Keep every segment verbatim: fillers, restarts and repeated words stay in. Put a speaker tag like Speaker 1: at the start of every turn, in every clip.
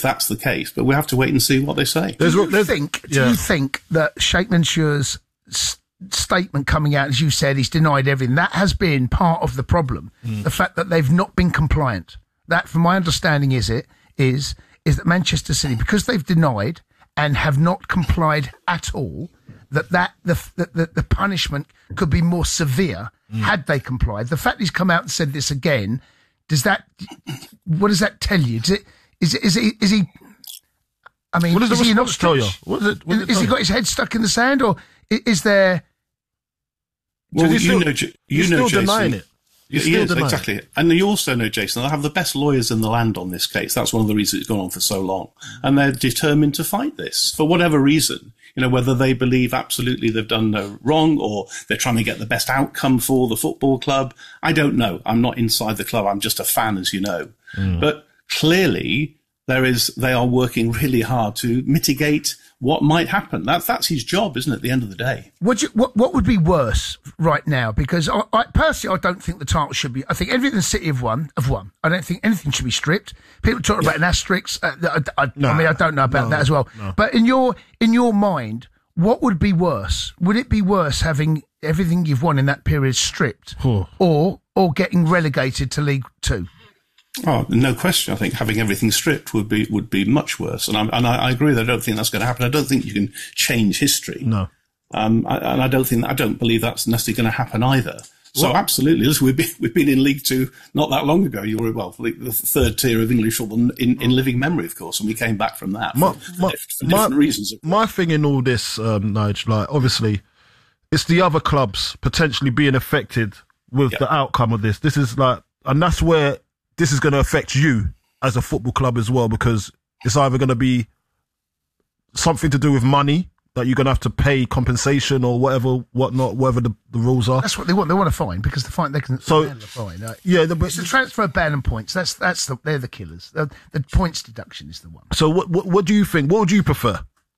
Speaker 1: that's the case. But we have to wait and see what they say.
Speaker 2: Do you
Speaker 3: there's,
Speaker 2: think?
Speaker 3: yeah.
Speaker 2: Do you think that Sheikh Mansour's s- statement coming out, as you said, he's denied everything, that has been part of the problem? Mm. The fact that they've not been compliant. That, from my understanding, is it is is that Manchester City, because they've denied and have not complied at all, that that the the, the punishment could be more severe mm. had they complied. The fact he's come out and said this again, does that? What does that tell you? Does it? Is it? Is it? Is he? I mean,
Speaker 3: what does the
Speaker 2: is he not
Speaker 3: response tell you? What is it? What
Speaker 2: is, is he got his head stuck in the sand, or is there?
Speaker 1: Well, you
Speaker 3: still,
Speaker 1: know, you know,
Speaker 3: still
Speaker 1: Jason,
Speaker 3: denying it.
Speaker 1: He is, exactly. It. And you also know, Jason, they'll have the best lawyers in the land on this case. That's one of the reasons it's gone on for so long. And they're determined to fight this for whatever reason. You know, whether they believe absolutely they've done no wrong or they're trying to get the best outcome for the football club. I don't know. I'm not inside the club. I'm just a fan, as you know. Mm. But clearly, there is, they are working really hard to mitigate what might happen. That, that's his job, isn't it, at the end of the day?
Speaker 2: Would you, what, what would be worse right now? Because I, I, personally, I don't think the title should be... I think everything the City have won, have won. I don't think anything should be stripped. People talk yeah. about an asterisk. Uh, I, I,
Speaker 3: no,
Speaker 2: I mean, I don't know about
Speaker 3: no,
Speaker 2: that as well.
Speaker 3: No.
Speaker 2: But in your in your mind, what would be worse? Would it be worse having everything you've won in that period stripped
Speaker 3: oh.
Speaker 2: or or getting relegated to League Two?
Speaker 1: Oh, no question. I think having everything stripped would be would be much worse, and I and I, I agree that I don't think that's going to happen. I don't think you can change history.
Speaker 3: No,
Speaker 1: um, I, and I don't think I don't believe that's necessarily going to happen either. So
Speaker 3: well,
Speaker 1: absolutely, listen, we've been we've been in League Two not that long ago. You were well the third tier of English football in, in living memory, of course, and we came back from that
Speaker 3: my,
Speaker 1: for, for,
Speaker 3: my,
Speaker 1: diff- for different
Speaker 3: my,
Speaker 1: reasons.
Speaker 3: My thing in all this, um, Nige, like obviously, it's the other clubs potentially being affected with
Speaker 1: yep.
Speaker 3: the outcome of this. This is like, and that's where. This is going to affect you as a football club as well, because it's either going to be something to do with money that you're going to have to pay compensation or whatever, whatnot, whatever the, the rules are.
Speaker 2: That's what they want. They want a fine because the fine they can.
Speaker 3: So
Speaker 2: the fine. Uh,
Speaker 3: yeah, the,
Speaker 2: it's the transfer ban and points. That's that's the, they're the killers. The, the points deduction is the one.
Speaker 3: So what, what what do you think? What would you prefer?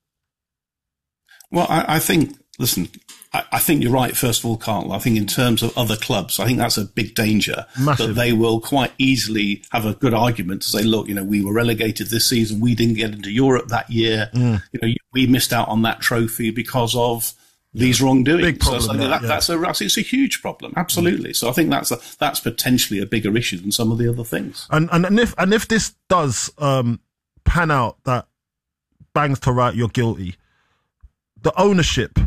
Speaker 1: Well, I, I think. Listen, I, I think you're right, first of all, Carl. I think in terms of other clubs, I think that's a big danger.
Speaker 3: Massive.
Speaker 1: That they will quite easily have a good argument to say, look, you know, we were relegated this season. We didn't get into Europe that year. Mm. You know, we missed out on that trophy because of these wrongdoings.
Speaker 3: Big problem,
Speaker 1: so, so
Speaker 3: that,
Speaker 1: that,
Speaker 3: yeah.
Speaker 1: that's a, it's a huge problem. Absolutely. Mm. So I think that's a, that's potentially a bigger issue than some of the other things.
Speaker 3: And, and, and if, and if this does, um, pan out that bangs to right, you're guilty, the ownership,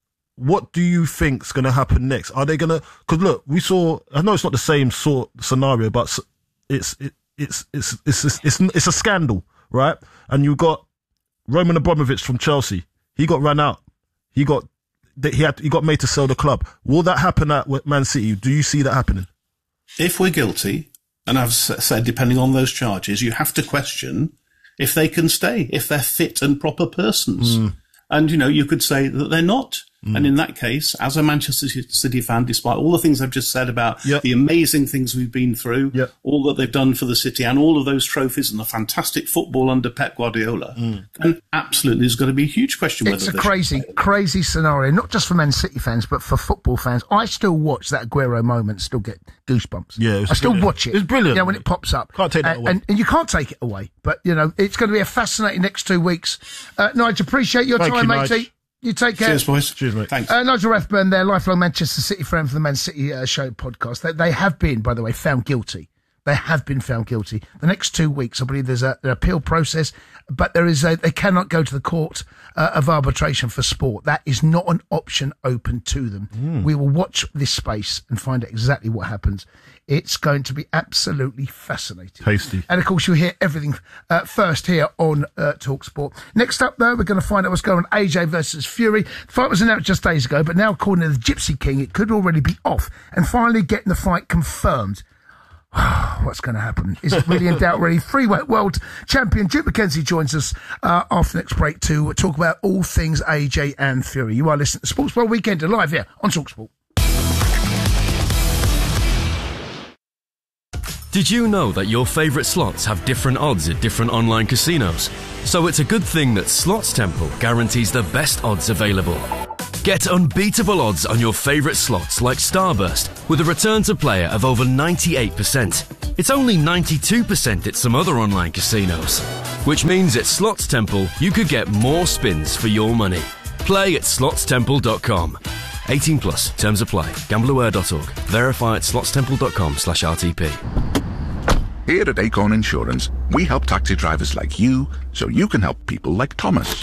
Speaker 3: what do you think's going to happen next? Are they going to? Because look, we saw. I know it's not the same sort of scenario, but it's it, it's it's it's it's it's it's a scandal, right? And you got Roman Abramovich from Chelsea. He got run out. He got he had he got made to sell the club. Will that happen at Man City? Do you see that happening?
Speaker 1: If we're guilty, and I've said, depending on those charges, you have to question if they can stay, if they're fit and proper persons. Mm. And you know, you could say that they're not. Mm. And in that case, as a Manchester City fan, despite all the things I've just said about
Speaker 3: yep.
Speaker 1: the amazing things we've been through,
Speaker 3: yep.
Speaker 1: all that they've done for the city and all of those trophies and the fantastic football under Pep Guardiola, mm. then absolutely there's got to be a huge question
Speaker 2: it's
Speaker 1: whether
Speaker 2: It's a crazy, crazy scenario, not just for Man City fans, but for football fans. I still watch that Aguero moment, still get goosebumps.
Speaker 3: Yeah,
Speaker 2: I still
Speaker 3: brilliant.
Speaker 2: watch it.
Speaker 3: It's brilliant.
Speaker 2: Yeah, when it pops up.
Speaker 3: Can't take that
Speaker 2: and,
Speaker 3: away.
Speaker 2: And, and you can't take it away. But, you know, it's going to be a fascinating next two weeks. Uh, Nigel, appreciate your
Speaker 3: Thank
Speaker 2: time,
Speaker 3: you,
Speaker 2: matey.
Speaker 3: Nige.
Speaker 2: You take care.
Speaker 1: Cheers, boys.
Speaker 3: Cheers, mate.
Speaker 1: Thanks.
Speaker 2: Uh, Nigel Rathburn there, lifelong Manchester City fan for the Man City uh, Show podcast. They, they have been, by the way, found guilty. They have been found guilty. The next two weeks, I believe there's a, an appeal process, but there is a, they cannot go to the court uh, of arbitration for sport. That is not an option open to them. Mm. We will watch this space and find out exactly what happens. It's going to be absolutely fascinating.
Speaker 3: Tasty.
Speaker 2: And, of course, you'll hear everything uh, first here on uh, TalkSport. Next up, though, we're going to find out what's going on A J versus Fury. The fight was announced just days ago, but now, according to the Gypsy King, it could already be off and finally getting the fight confirmed. What's going to happen? Is it really in doubt, really? Freeweight world champion Duke McKenzie joins us uh, after the next break to talk about all things A J and Fury. You are listening to Sports World Weekend live here on TalkSport.
Speaker 4: Did you know that your favourite slots have different odds at different online casinos? So it's a good thing that Slots Temple guarantees the best odds available. Get unbeatable odds on your favourite slots like Starburst with a return to player of over ninety-eight percent. It's only ninety-two percent at some other online casinos. Which means at Slots Temple you could get more spins for your money. Play at slots temple dot com. eighteen plus. Terms apply. gamble aware dot org. Verify at slots temple dot com slash R T P.
Speaker 5: Here at Acorn Insurance, we help taxi drivers like you so you can help people like Thomas.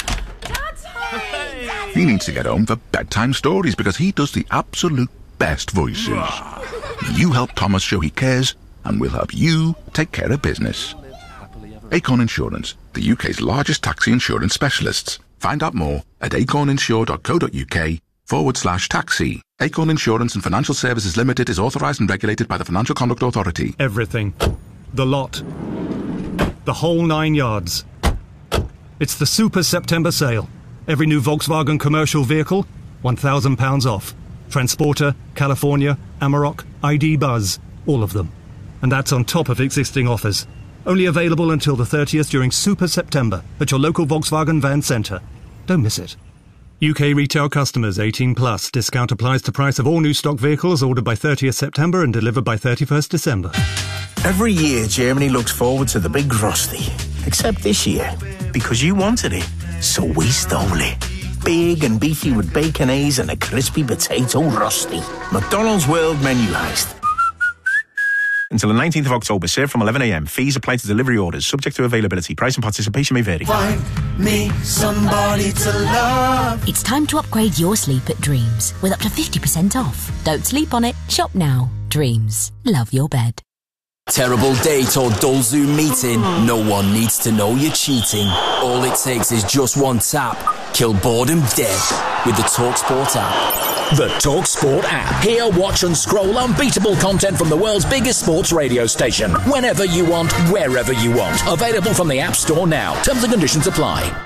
Speaker 5: He needs to get home for bedtime stories because he does the absolute best voices. You help Thomas show he cares, and we'll help you take care of business. Acorn Insurance, the U K's largest taxi insurance specialists. Find out more at acorninsure.co.uk forward slash taxi. Acorn Insurance and Financial Services Limited is authorised and regulated by the Financial Conduct Authority.
Speaker 6: Everything. The lot. The whole nine yards. It's the Super September sale. Every new Volkswagen commercial vehicle, one thousand pounds off. Transporter, California, Amarok, I D Buzz, all of them. And that's on top of existing offers. Only available until the thirtieth during Super September at your local Volkswagen van centre. Don't miss it. U K retail customers eighteen plus. Discount applies to price of all new stock vehicles ordered by thirtieth September and delivered by thirty-first December.
Speaker 7: Every year, Germany looks forward to the big Rusty. Except this year, because you wanted it, so we stole it. Big and beefy with baconaise and a crispy potato Rusty. McDonald's World Menu Heist. Until the nineteenth of October, served from eleven a m. Fees apply to delivery orders, subject to availability. Price and participation may vary.
Speaker 8: Find me somebody to love.
Speaker 9: It's time to upgrade your sleep at Dreams with up to fifty percent off. Don't sleep on it. Shop now. Dreams. Love your bed.
Speaker 10: Terrible date or dull Zoom meeting? No one needs to know you're cheating. All it takes is just one tap. Kill boredom dead with the TalkSport app.
Speaker 11: The TalkSport app. Hear, watch and scroll unbeatable content from the world's biggest sports radio station. Whenever you want, wherever you want. Available from the App Store now. Terms and conditions apply.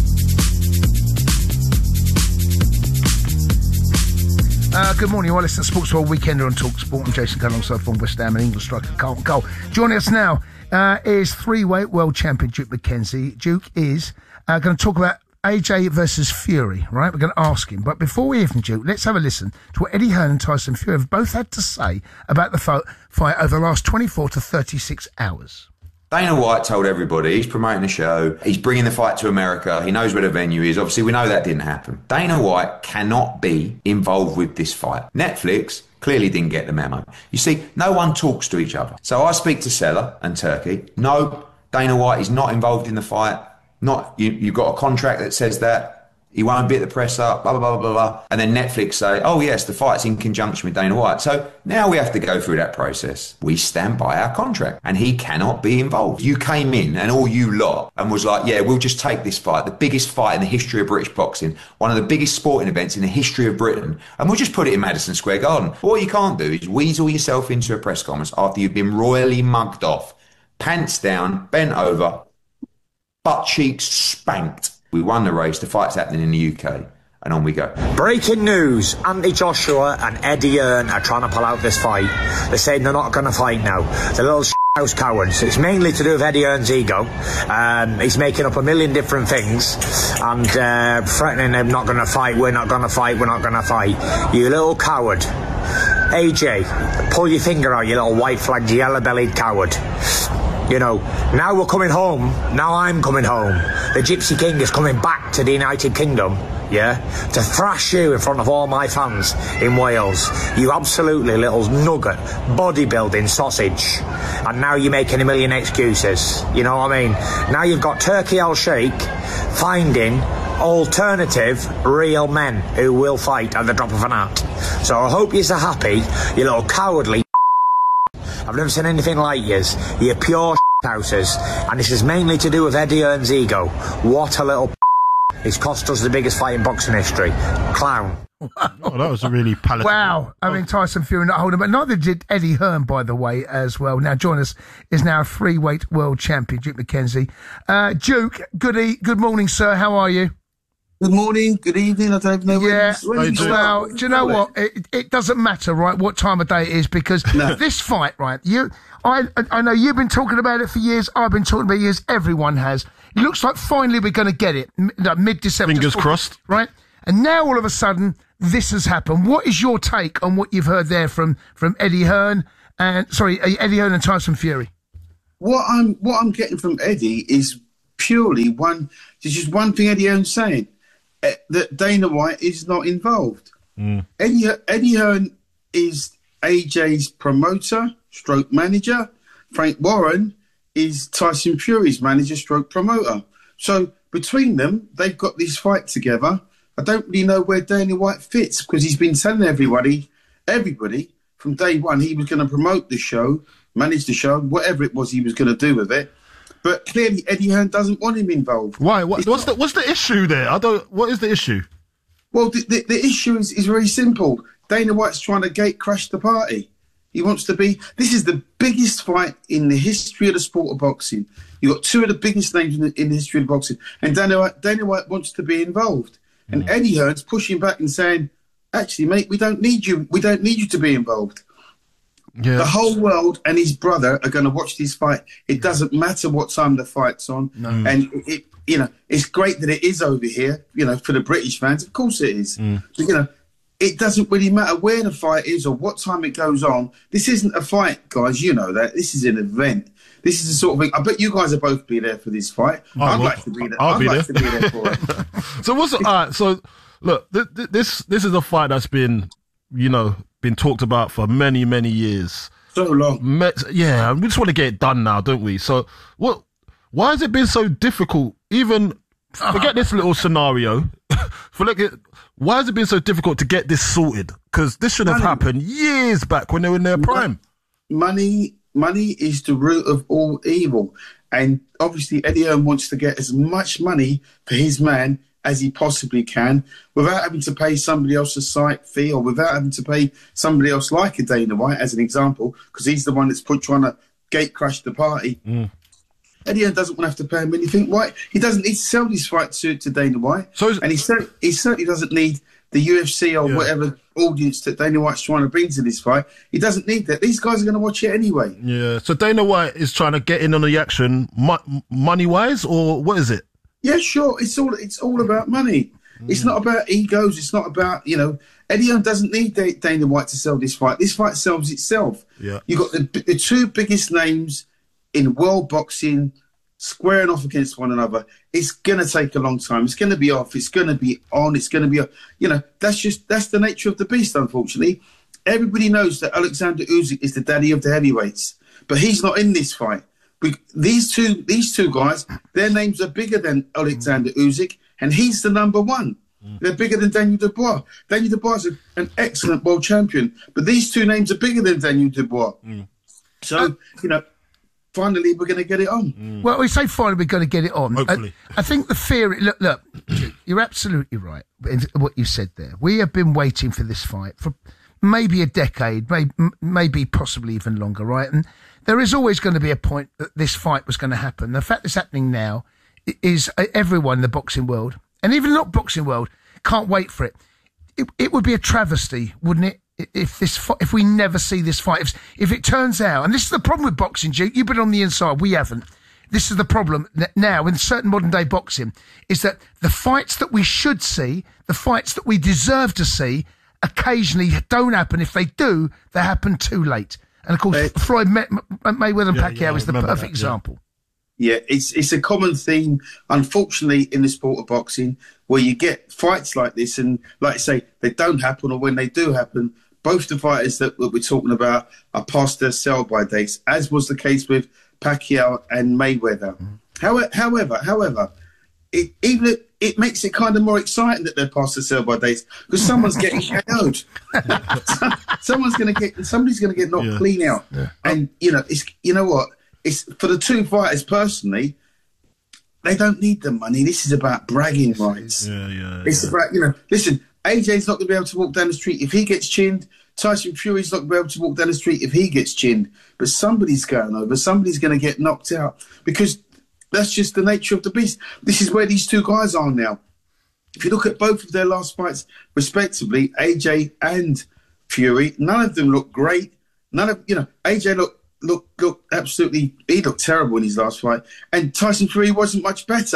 Speaker 2: Uh, good morning, well, it's the Sports World Weekender on TalkSport. I'm Jason Cunn alongside from West Ham and England striker Carlton Cole. Joining us now uh, is three-weight world champion Duke McKenzie. Duke is uh, going to talk about A J versus Fury, right? We're going to ask him. But before we hear from Duke, let's have a listen to what Eddie Hearn and Tyson Fury have both had to say about the fo- fight over the last twenty-four to thirty-six hours.
Speaker 12: Dana White told everybody he's promoting the show, he's bringing the fight to America, he knows where the venue is. Obviously, we know that didn't happen. Dana White cannot be involved with this fight. Netflix clearly didn't get the memo. You see, no one talks to each other. So I speak to Seller and Turkey. No, Dana White is not involved in the fight. Not you, you've got a contract that says that. He won't bit the press up, blah, blah, blah, blah, blah. And then Netflix say, oh, yes, the fight's in conjunction with Dana White. So now we have to go through that process. We stand by our contract and he cannot be involved. You came in and all you lot and was like, yeah, we'll just take this fight, the biggest fight in the history of British boxing, one of the biggest sporting events in the history of Britain, and we'll just put it in Madison Square Garden. But what you can't do is weasel yourself into a press conference after you've been royally mugged off, pants down, bent over, butt cheeks spanked. We won the race. The fight's happening in the U K. And on we go.
Speaker 13: Breaking news. Andy Joshua and Eddie Hearn are trying to pull out this fight. They're saying they're not going to fight now. The little house cowards. It's mainly to do with Eddie Hearn's ego. Um, he's making up a million different things and uh, threatening them not going to fight, we're not going to fight, we're not going to fight. You little coward. A J, pull your finger out, you little white-flagged, yellow-bellied coward. You know, now we're coming home. Now I'm coming home. The Gypsy King is coming back to the United Kingdom, yeah, to thrash you in front of all my fans in Wales. You absolutely little nugget, bodybuilding sausage. And now you're making a million excuses. You know what I mean? Now you've got Turkey Al Sheikh finding alternative real men who will fight at the drop of an hat. So I hope you're so happy, you little cowardly. I've never seen anything like yours. You're pure houses. And this is mainly to do with Eddie Hearn's ego. What a little It's cost us the biggest fight in boxing history. Clown.
Speaker 3: Oh, that was a really palatable.
Speaker 2: Wow. I mean, Tyson Fury not holding, but neither did Eddie Hearn, by the way, as well. Now, join us is now a three-weight world champion, Duke McKenzie. Uh, Duke, good e- good morning, sir. How are you?
Speaker 14: Good morning, good evening, I don't know.
Speaker 2: Yeah,
Speaker 14: when, when
Speaker 2: do well, do you know what? It, it doesn't matter, right, what time of day it is, because no. this fight, right, you, I I know you've been talking about it for years, I've been talking about it for years, everyone has. It looks like finally we're going to get it, mid-December.
Speaker 3: Fingers crossed.
Speaker 2: Right? And now, all of a sudden, this has happened. What is your take on what you've heard there from, from Eddie Hearn and sorry, Eddie Hearn and Tyson Fury?
Speaker 14: What I'm what I'm getting from Eddie is purely one. There's just one thing Eddie Hearn's saying, uh, that Dana White is not involved.
Speaker 3: Mm.
Speaker 14: Eddie Eddie Hearn is A J's promoter, stroke manager. Frank Warren is Tyson Fury's manager, stroke promoter. So between them, they've got this fight together. I don't really know where Dana White fits because he's been telling everybody, everybody from day one, he was going to promote the show, manage the show, whatever it was he was going to do with it. But clearly, Eddie Hearn doesn't want him involved.
Speaker 3: Why? What, what's the What's the issue there? I don't. What is the issue?
Speaker 14: Well, the, the, the issue is, is very simple. Dana White's trying to gate crash the party. He wants to be... This is the biggest fight in the history of the sport of boxing. You've got two of the biggest names in the, in the history of boxing. And Dana White, Dana White wants to be involved. And mm. Eddie Hearn's pushing back and saying, actually, mate, we don't need you. We don't need you to be involved. Yeah. The whole world and his brother are going to watch this fight. It doesn't matter what time the fight's on. No. And, it, it, you know, it's great that it is over here, you know, for the British fans. Of course it is. Mm. But, you know, it doesn't really matter where the fight is or what time it goes on. This isn't a fight, guys. You know that. This is an event. This is the sort of thing. I bet you guys will both be there for this fight. Oh, I'd well, like to be there.
Speaker 3: I'll
Speaker 14: I'd
Speaker 3: be
Speaker 14: like
Speaker 3: there.
Speaker 14: to be there for it.
Speaker 3: So what's all right? So look, th- th- this this is a fight that's been, you know, been talked about for many many years.
Speaker 14: So long.
Speaker 3: Me- yeah, we just want to get it done now, don't we? So what? Why has it been so difficult? Even forget this little scenario. For look, why has it been so difficult to get this sorted? Because this should have money. happened years back when they were in their prime.
Speaker 14: Money, money is the root of all evil, and obviously Eddie Hearn wants to get as much money for his man as he possibly can, without having to pay somebody else a site fee, or without having to pay somebody else like a Dana White, as an example, because he's the one that's put trying to gate crash the party.
Speaker 3: Mm.
Speaker 14: Eddie Hearn doesn't want to have to pay him anything. Why? He doesn't need to sell this fight to, to Dana White. So and he, cer- he certainly doesn't need the U F C or yeah. whatever audience that Dana White's trying to bring to this fight. He doesn't need that. These guys are going to watch it anyway.
Speaker 3: Yeah. So Dana White is trying to get in on the action, mo- money-wise, or what is it?
Speaker 14: Yeah, sure. It's all it's all about money. Mm. It's not about egos. It's not about, you know, Eddie Hearn doesn't need Dana White to sell this fight. This fight sells itself.
Speaker 3: Yeah.
Speaker 14: You've got the, the two biggest names in world boxing squaring off against one another. It's going to take a long time. It's going to be off. It's going to be on. It's going to be, you know, that's just, that's the nature of the beast, unfortunately. Everybody knows that Alexander Usyk is the daddy of the heavyweights, but he's not in this fight. We, these two, these two guys, their names are bigger than Alexander Usyk, and he's the number one. Mm. They're bigger than Daniel Dubois. Daniel Dubois is an excellent world champion, but these two names are bigger than Daniel Dubois.
Speaker 3: Mm.
Speaker 14: So, you know, finally we're going to get it on.
Speaker 2: Mm. Well, we say finally we're going to get it on.
Speaker 3: Hopefully.
Speaker 2: I, I think the fear... Look, look, you're absolutely right in what you said there. We have been waiting for this fight for maybe a decade, maybe, maybe possibly even longer, right? And there is always going to be a point that this fight was going to happen. The fact it's happening now is everyone in the boxing world, and even not boxing world, can't wait for it. It, it would be a travesty, wouldn't it, if this if we never see this fight? If, if it turns out, and this is the problem with boxing, Duke, you've been on the inside, we haven't. This is the problem now in certain modern day boxing, is that the fights that we should see, the fights that we deserve to see, occasionally don't happen. If they do, they happen too late. And of course, uh, Floyd May- Mayweather and yeah, Pacquiao yeah, is the perfect that, yeah. example.
Speaker 14: Yeah, it's it's a common theme, unfortunately, in the sport of boxing, where you get fights like this, and like I say, they don't happen, or when they do happen, both the fighters that we're talking about are past their sell-by dates, as was the case with Pacquiao and Mayweather. Mm. However, however, however, it, even it, it makes it kind of more exciting that they're past their sell-by dates, because someone's getting K O'd. someone's going to get, somebody's going to get knocked yeah. clean out, yeah. and you know, it's you know what. It's for the two fighters personally, they don't need the money. This is about bragging rights.
Speaker 3: Yeah, yeah,
Speaker 14: it's
Speaker 3: yeah.
Speaker 14: about, you know, listen, A J's not going to be able to walk down the street if he gets chinned. Tyson Fury's not going to be able to walk down the street if he gets chinned. But somebody's going over. Somebody's going to get knocked out, because that's just the nature of the beast. This is where these two guys are now. If you look at both of their last fights, respectively, A J and Fury, none of them look great. None of, you know, A J looked, Look, look, absolutely, he looked terrible in his last fight. And Tyson Fury wasn't much better.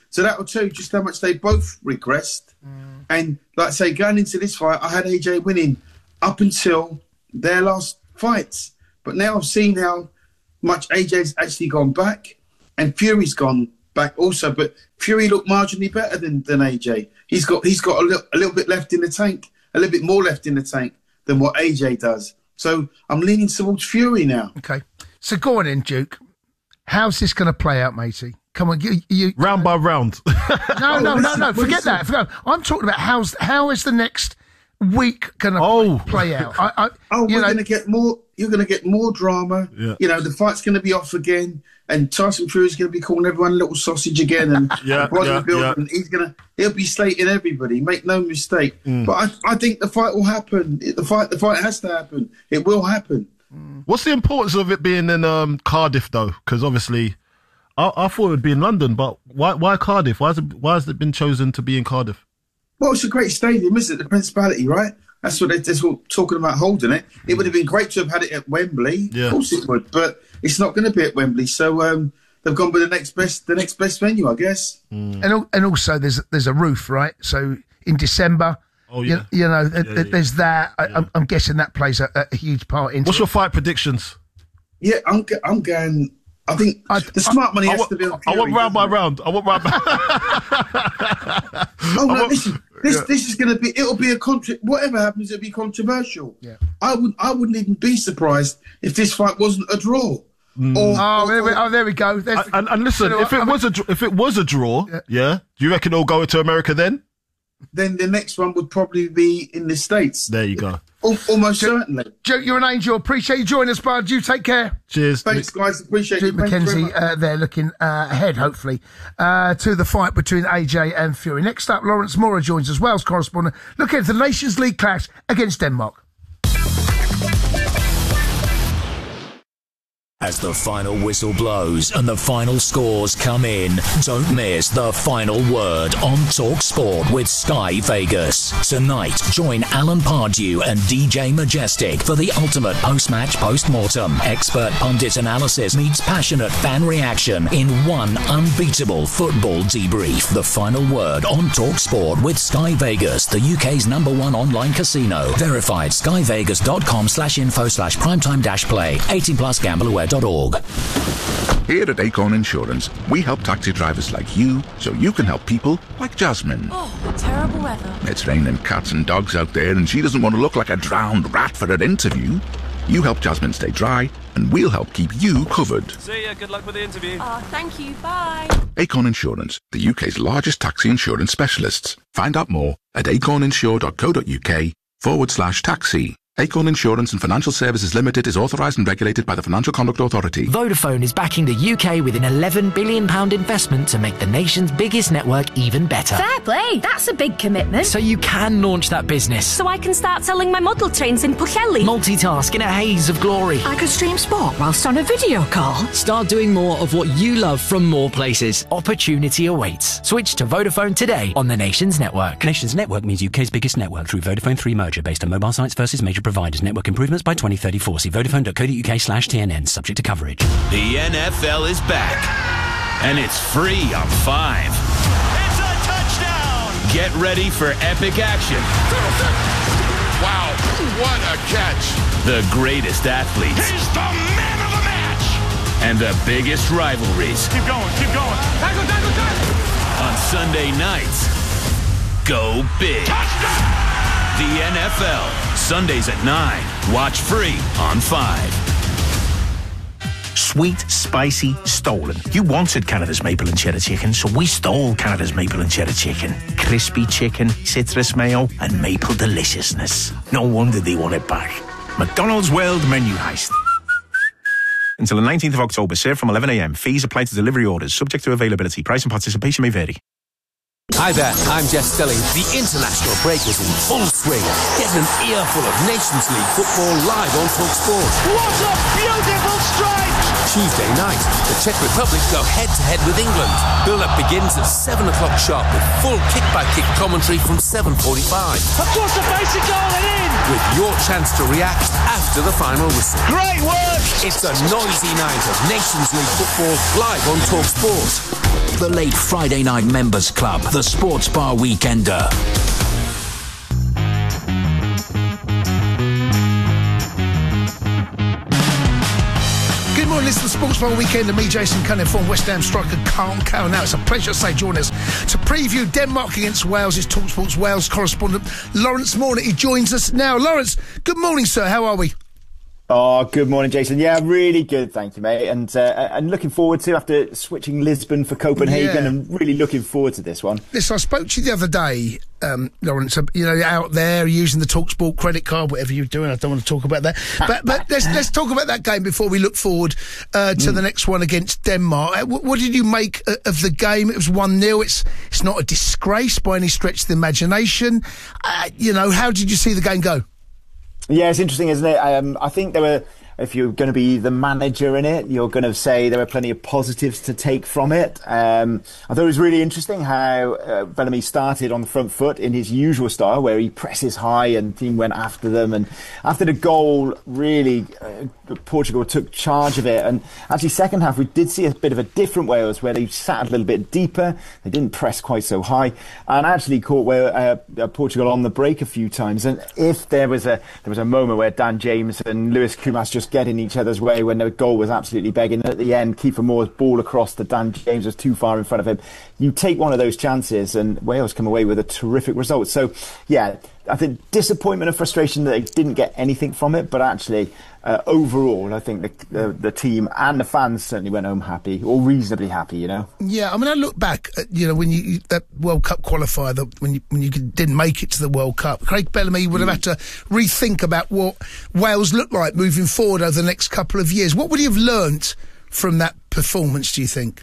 Speaker 14: So that will tell you just how much they both regressed. Mm. And like I say, going into this fight, I had A J winning up until their last fights. But now I've seen how much A J's actually gone back, and Fury's gone back also. But Fury looked marginally better than, than A J. He's got he's got a little, a little bit left in the tank, a little bit more left in the tank than what A J does. So I'm leaning towards Fury now.
Speaker 2: Okay. So go on in, Duke. How's this going to play out, matey? Come on, you, you
Speaker 3: round by round.
Speaker 2: no, no, no, no. Forget that. Forget, I'm talking about how's how is the next week going to
Speaker 3: oh.
Speaker 2: play out? I, I,
Speaker 14: oh, we're going to get more. You're going to get more drama.
Speaker 3: Yeah.
Speaker 14: You know, the fight's going to be off again, and Tyson Fury's going to be calling everyone a little sausage again, and
Speaker 3: yeah, yeah, yeah.
Speaker 14: and he's going to he'll be slating everybody. Make no mistake. Mm. But I, I think the fight will happen. The fight, the fight has to happen. It will happen.
Speaker 3: What's the importance of it being in um, Cardiff though? Because obviously, I, I thought it would be in London, but why why Cardiff? Why has it why has it been chosen to be in Cardiff?
Speaker 14: Well, it's a great stadium, isn't it? The Principality, right? That's what they're, they're talking about holding it. It would have been great to have had it at Wembley.
Speaker 3: Yeah.
Speaker 14: Of course it would, but it's not going to be at Wembley. So um, they've gone with the next best, the next best venue, I guess.
Speaker 2: Mm. And and also there's there's a roof, right? So in December,
Speaker 3: oh yeah,
Speaker 2: you, you know,
Speaker 3: yeah, yeah,
Speaker 2: there's that.
Speaker 3: yeah.
Speaker 2: I, I'm, I'm guessing that plays a, a huge part into.
Speaker 3: What's
Speaker 2: it.
Speaker 3: your fight predictions?
Speaker 14: Yeah, I'm I'm going. I think I, the smart money
Speaker 3: I,
Speaker 14: has
Speaker 3: I,
Speaker 14: to be on
Speaker 3: Fury, I want round by round. I want round by
Speaker 14: Oh, no,
Speaker 3: want,
Speaker 14: listen, this,
Speaker 3: yeah.
Speaker 14: this is going to be, it'll be a, contra- whatever happens, it'll be controversial.
Speaker 2: Yeah.
Speaker 14: I, would, I wouldn't even be surprised if this fight wasn't a draw.
Speaker 3: Mm.
Speaker 14: Or,
Speaker 2: oh,
Speaker 14: or,
Speaker 2: there we, oh, there we go.
Speaker 3: And, and, and listen,
Speaker 2: you know
Speaker 3: if it
Speaker 2: I
Speaker 3: was
Speaker 2: mean,
Speaker 3: a if it was a draw, yeah, yeah do you reckon it'll go to America then?
Speaker 14: Then the next one would probably be in the States.
Speaker 3: There you go.
Speaker 14: Almost certainly.
Speaker 2: Duke, you're an angel. Appreciate you joining us, bud. You take care.
Speaker 3: Cheers.
Speaker 14: Thanks, guys. Appreciate
Speaker 2: Duke
Speaker 14: it. Duke
Speaker 2: McKenzie uh, there looking uh, ahead, hopefully, uh, to the fight between A J and Fury. Next up, Lawrence Mora joins us, Wales correspondent, looking at the Nations League clash against Denmark.
Speaker 11: As the final whistle blows and the final scores come in, don't miss the final word on Talk Sport with Sky Vegas. Tonight, join Alan Pardew and D J Majestic for the ultimate post-match post-mortem. Expert pundit analysis meets passionate fan reaction in one unbeatable football debrief. The final word on Talk Sport with Sky Vegas, the U K's number one online casino. Verified skyvegas.com slash info slash primetime dash play. eighteen plus gambleaware dot org.
Speaker 5: Here at Acorn Insurance, we help taxi drivers like you so you can help people like Jasmine.
Speaker 15: Oh, terrible weather.
Speaker 5: It's raining cats and dogs out there and she doesn't want to look like a drowned rat for her interview. You help Jasmine stay dry and we'll help keep you covered.
Speaker 15: See ya, good luck with the interview. Oh, thank you, bye.
Speaker 5: Acorn Insurance, the U K's largest taxi insurance specialists. Find out more at acorninsure.co.uk forward slash taxi. Acorn Insurance and Financial Services Limited is authorised and regulated by the Financial Conduct Authority.
Speaker 16: Vodafone is backing the U K with an eleven billion pounds investment to make the nation's biggest network even better.
Speaker 17: Fair play, that's a big commitment.
Speaker 16: So you can launch that business.
Speaker 17: So I can start selling my model trains in Pwllheli.
Speaker 16: Multitask in a haze of glory.
Speaker 17: I could stream sport whilst on a video call.
Speaker 16: Start doing more of what you love from more places. Opportunity awaits. Switch to Vodafone today on the Nations Network.
Speaker 18: Nations Network means U K's biggest network through Vodafone three merger based on mobile sites versus major providers. Network improvements by twenty thirty-four. See vodafone.co.uk slash TNN. Subject to coverage.
Speaker 19: The N F L is back. And it's free on Five. It's a touchdown! Get ready for epic action.
Speaker 20: Wow, what a catch.
Speaker 19: The greatest athletes.
Speaker 20: He's the man of the match.
Speaker 19: And the biggest rivalries.
Speaker 20: Keep going, keep going. Tackle, tackle, tackle.
Speaker 19: On Sunday nights, go big.
Speaker 20: Touchdown!
Speaker 19: The N F L, Sundays at nine. Watch free on Five.
Speaker 7: Sweet, spicy, stolen. You wanted Canada's maple and cheddar chicken, so we stole Canada's maple and cheddar chicken. Crispy chicken, citrus mayo, and maple deliciousness. No wonder they want it back. McDonald's World Menu Heist. Until the nineteenth of October, served from eleven a.m. Fees apply to delivery orders, subject to availability. Price and participation may vary.
Speaker 21: Hi there, I'm Jeff Stelling. The international break is in full swing. Getting an earful of Nations League football live on TalkSport.
Speaker 20: What a beautiful strike!
Speaker 21: Tuesday night, the Czech Republic go head-to-head with England. Build-up begins at seven o'clock sharp with full kick-by-kick commentary from seven forty-five.
Speaker 20: Across the basic goal and in!
Speaker 21: With your chance to react after the final whistle.
Speaker 20: Great work!
Speaker 21: It's a noisy night of Nations League football live on TalkSport.
Speaker 11: The late Friday Night Members Club, the Sports Bar Weekender.
Speaker 2: Good morning, this is the Sports Bar Weekend and me, Jason Cunningham, West Ham striker Carlton Cow. Now, it's a pleasure to say join us to preview Denmark against Wales. It's TalkSport's Wales correspondent Lawrence Morner. He joins us now. Lawrence, good morning, sir. How are we?
Speaker 22: Oh, good morning, Jason. Yeah, really good, thank you, mate. And uh, and looking forward to, after switching Lisbon for Copenhagen,
Speaker 2: Yeah.
Speaker 22: and really looking forward to this one.
Speaker 2: Listen, I spoke to you the other day, um, Lawrence, uh, you know, out there using the TalkSport credit card, whatever you're doing. I don't want to talk about that. But but let's let's talk about that game before we look forward uh, to mm. the next one against Denmark. Uh, what, what did you make uh, of the game? It was one nil. It's, it's not a disgrace by any stretch of the imagination. Uh, you know, how did you see the game go?
Speaker 22: Yeah, it's interesting, isn't it? Um, I think there were, if you're going to be the manager in it, you're going to say there were plenty of positives to take from it. Um, I thought it was really interesting how uh, Bellamy started on the front foot in his usual style, where he presses high and the team went after them. And after the goal, really, uh, Portugal took charge of it. And actually, second half, we did see a bit of a different Wales, where they sat a little bit deeper. They didn't press quite so high, and actually caught uh, uh, Portugal on the break a few times. And if there was a there was a moment where Dan James and Lewis Kumas just get in each other's way when the goal was absolutely begging. At the end, Kiefer Moore's ball across to Dan James was too far in front of him. You take one of those chances and Wales come away with a terrific result. So, yeah, I think disappointment and frustration that they didn't get anything from it, but actually, uh, overall, I think the, the the team and the fans certainly went home happy, or reasonably happy, you know.
Speaker 2: Yeah, I mean, I look back at, you know, when you, that World Cup qualifier, that when you when you didn't make it to the World Cup, Craig Bellamy would have had to rethink about what Wales looked like moving forward over the next couple of years. What would he have learnt from that performance, do you think?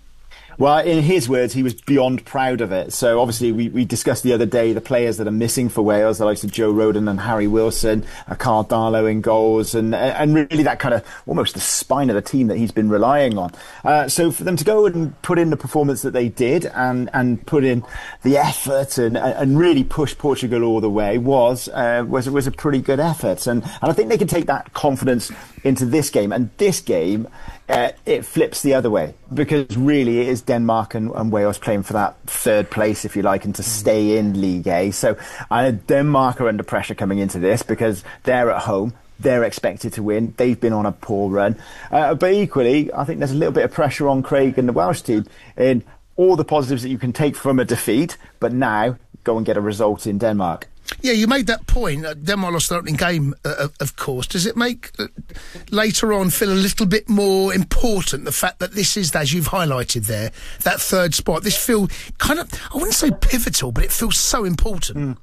Speaker 22: Well, in his words, he was beyond proud of it. So obviously we, we discussed the other day the players that are missing for Wales, the likes of Joe Rodon and Harry Wilson, uh, Carl Darlow in goals, and and really that kind of almost the spine of the team that he's been relying on. Uh, so for them to go and put in the performance that they did and, and put in the effort and and really push Portugal all the way was uh, was was a pretty good effort. And, and I think they can take that confidence into this game. And this game, uh, it flips the other way, because really it is Denmark and, and Wales playing for that third place, if you like, and to stay in League A. So uh, Denmark are under pressure coming into this because they're at home. They're expected to win. They've been on a poor run. Uh, but equally, I think there's a little bit of pressure on Craig and the Welsh team in all the positives that you can take from a defeat, but now go and get a result in Denmark.
Speaker 2: Yeah, you made that point. Uh, Denmark lost the opening game, uh, of course. Does it make uh, later on feel a little bit more important, the fact that this is, as you've highlighted there, that third spot? This feel kind of, I wouldn't say pivotal, but it feels so important.
Speaker 22: Mm.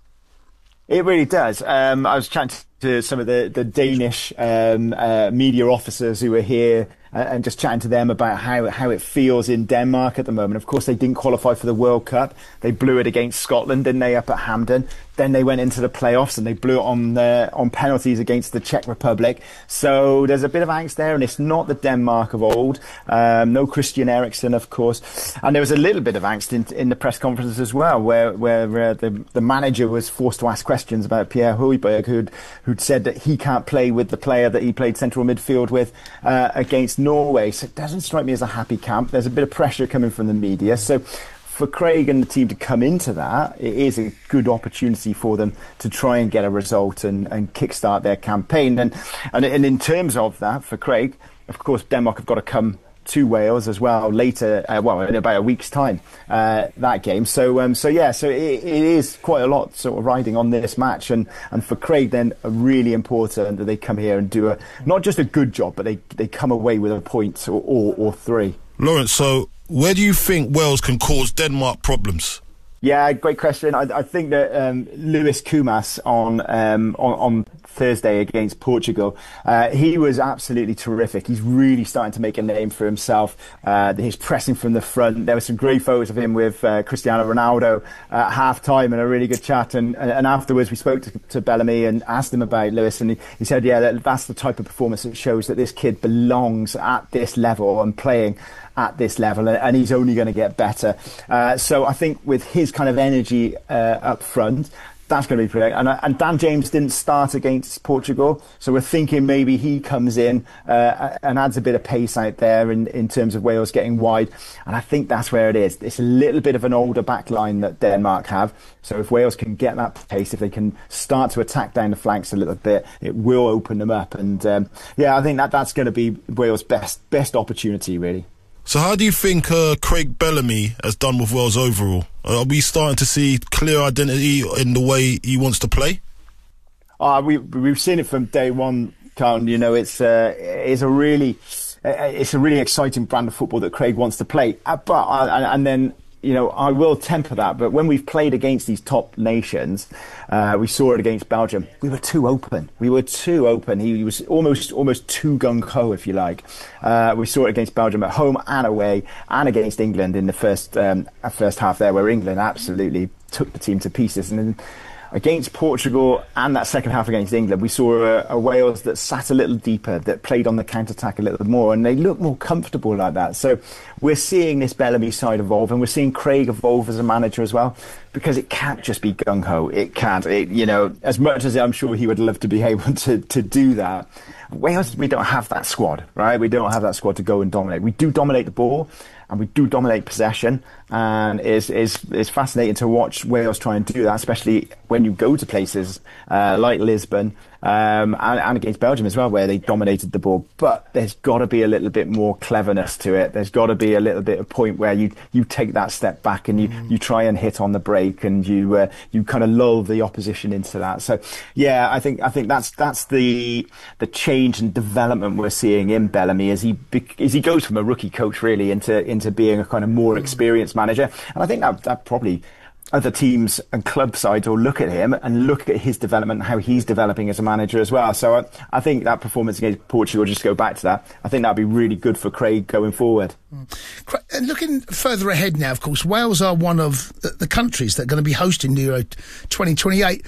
Speaker 22: It really does. Um, I was chatting to some of the, the Danish um, uh, media officers who were here uh, and just chatting to them about how, how it feels in Denmark at the moment. Of course, they didn't qualify for the World Cup. They blew it against Scotland, didn't they, up at Hampden? Then they went into the playoffs and they blew it on uh, on penalties against the Czech Republic. So there's a bit of angst there, and it's not the Denmark of old. Um, no Christian Eriksen, of course. And there was a little bit of angst in, in the press conference as well, where where uh, the the manager was forced to ask questions about Pierre Højbjerg, who'd who'd said that he can't play with the player that he played central midfield with uh, against Norway. So it doesn't strike me as a happy camp. There's a bit of pressure coming from the media. So for Craig and the team to come into that, it is a good opportunity for them to try and get a result and, and kickstart their campaign. And, and and in terms of that, for Craig, of course, Denmark have got to come to Wales as well later, uh, well, in about a week's time, uh, that game. So, um, so yeah, so it, it is quite a lot sort of riding on this match. And, and for Craig, then, really important that they come here and do a not just a good job, but they, they come away with a point or, or, or three.
Speaker 3: Lawrence, so where do you think Wales can cause Denmark problems?
Speaker 22: Yeah, great question. I, I think that um, Lewis Kumas on, um, on on Thursday against Portugal. Uh, he was absolutely terrific. He's really starting to make a name for himself. Uh, his pressing from the front. There were some great photos of him with uh, Cristiano Ronaldo at half-time and a really good chat. And, and afterwards we spoke to, to Bellamy and asked him about Lewis, and he, he said, yeah, that, that's the type of performance that shows that this kid belongs at this level and playing at this level, and he's only going to get better. Uh, so I think with his kind of energy uh, up front, that's going to be great. And, and Dan James didn't start against Portugal, so we're thinking maybe he comes in uh, and adds a bit of pace out there in, in terms of Wales getting wide. And I think that's where it is. It's a little bit of an older back line that Denmark have. So if Wales can get that pace, if they can start to attack down the flanks a little bit, it will open them up. And um, yeah, I think that that's going to be Wales' best best opportunity, really.
Speaker 3: So how do you think uh, Craig Bellamy has done with Wales overall? Are we starting to see clear identity in the way he wants to play?
Speaker 22: Uh, we, we've seen it from day one, Carl. You know, it's, uh, it's a really it's a really exciting brand of football that Craig wants to play. Uh, but uh, and then, you know, I will temper that. But when we've played against these top nations, uh, we saw it against Belgium. We were too open. We were too open. He was almost almost too gung-ho, if you like. Uh, we saw it against Belgium at home and away, and against England in the first um, first half there, where England absolutely took the team to pieces. And then against Portugal and that second half against England, we saw a, a Wales that sat a little deeper, that played on the counter-attack a little more, and they look more comfortable like that. So we're seeing this Bellamy side evolve, and we're seeing Craig evolve as a manager as well, because it can't just be gung-ho. It can't. It, you know, as much as I'm sure he would love to be able to, to do that, Wales, we don't have that squad, right? We don't have that squad to go and dominate. We do dominate the ball, and we do dominate possession, and it's, it's, it's fascinating to watch Wales try and do that, especially when you go to places uh, like Lisbon um, and, and against Belgium as well, where they dominated the ball. But there's got to be a little bit more cleverness to it. There's got to be a little bit of point where you, you take that step back and you, mm. you try and hit on the break, and you uh, you kind of lull the opposition into that. So yeah, I think I think that's that's the the change and development we're seeing in Bellamy as he as he goes from a rookie coach really into into being a kind of more experienced manager. And I think that that probably other teams and club sides will look at him and look at his development and how he's developing as a manager as well. So I, I think that performance against Portugal, just go back to that, I think that'd be really good for Craig going forward.
Speaker 2: And looking further ahead now, of course, Wales are one of the, the countries that are going to be hosting the Euro twenty twenty-eight.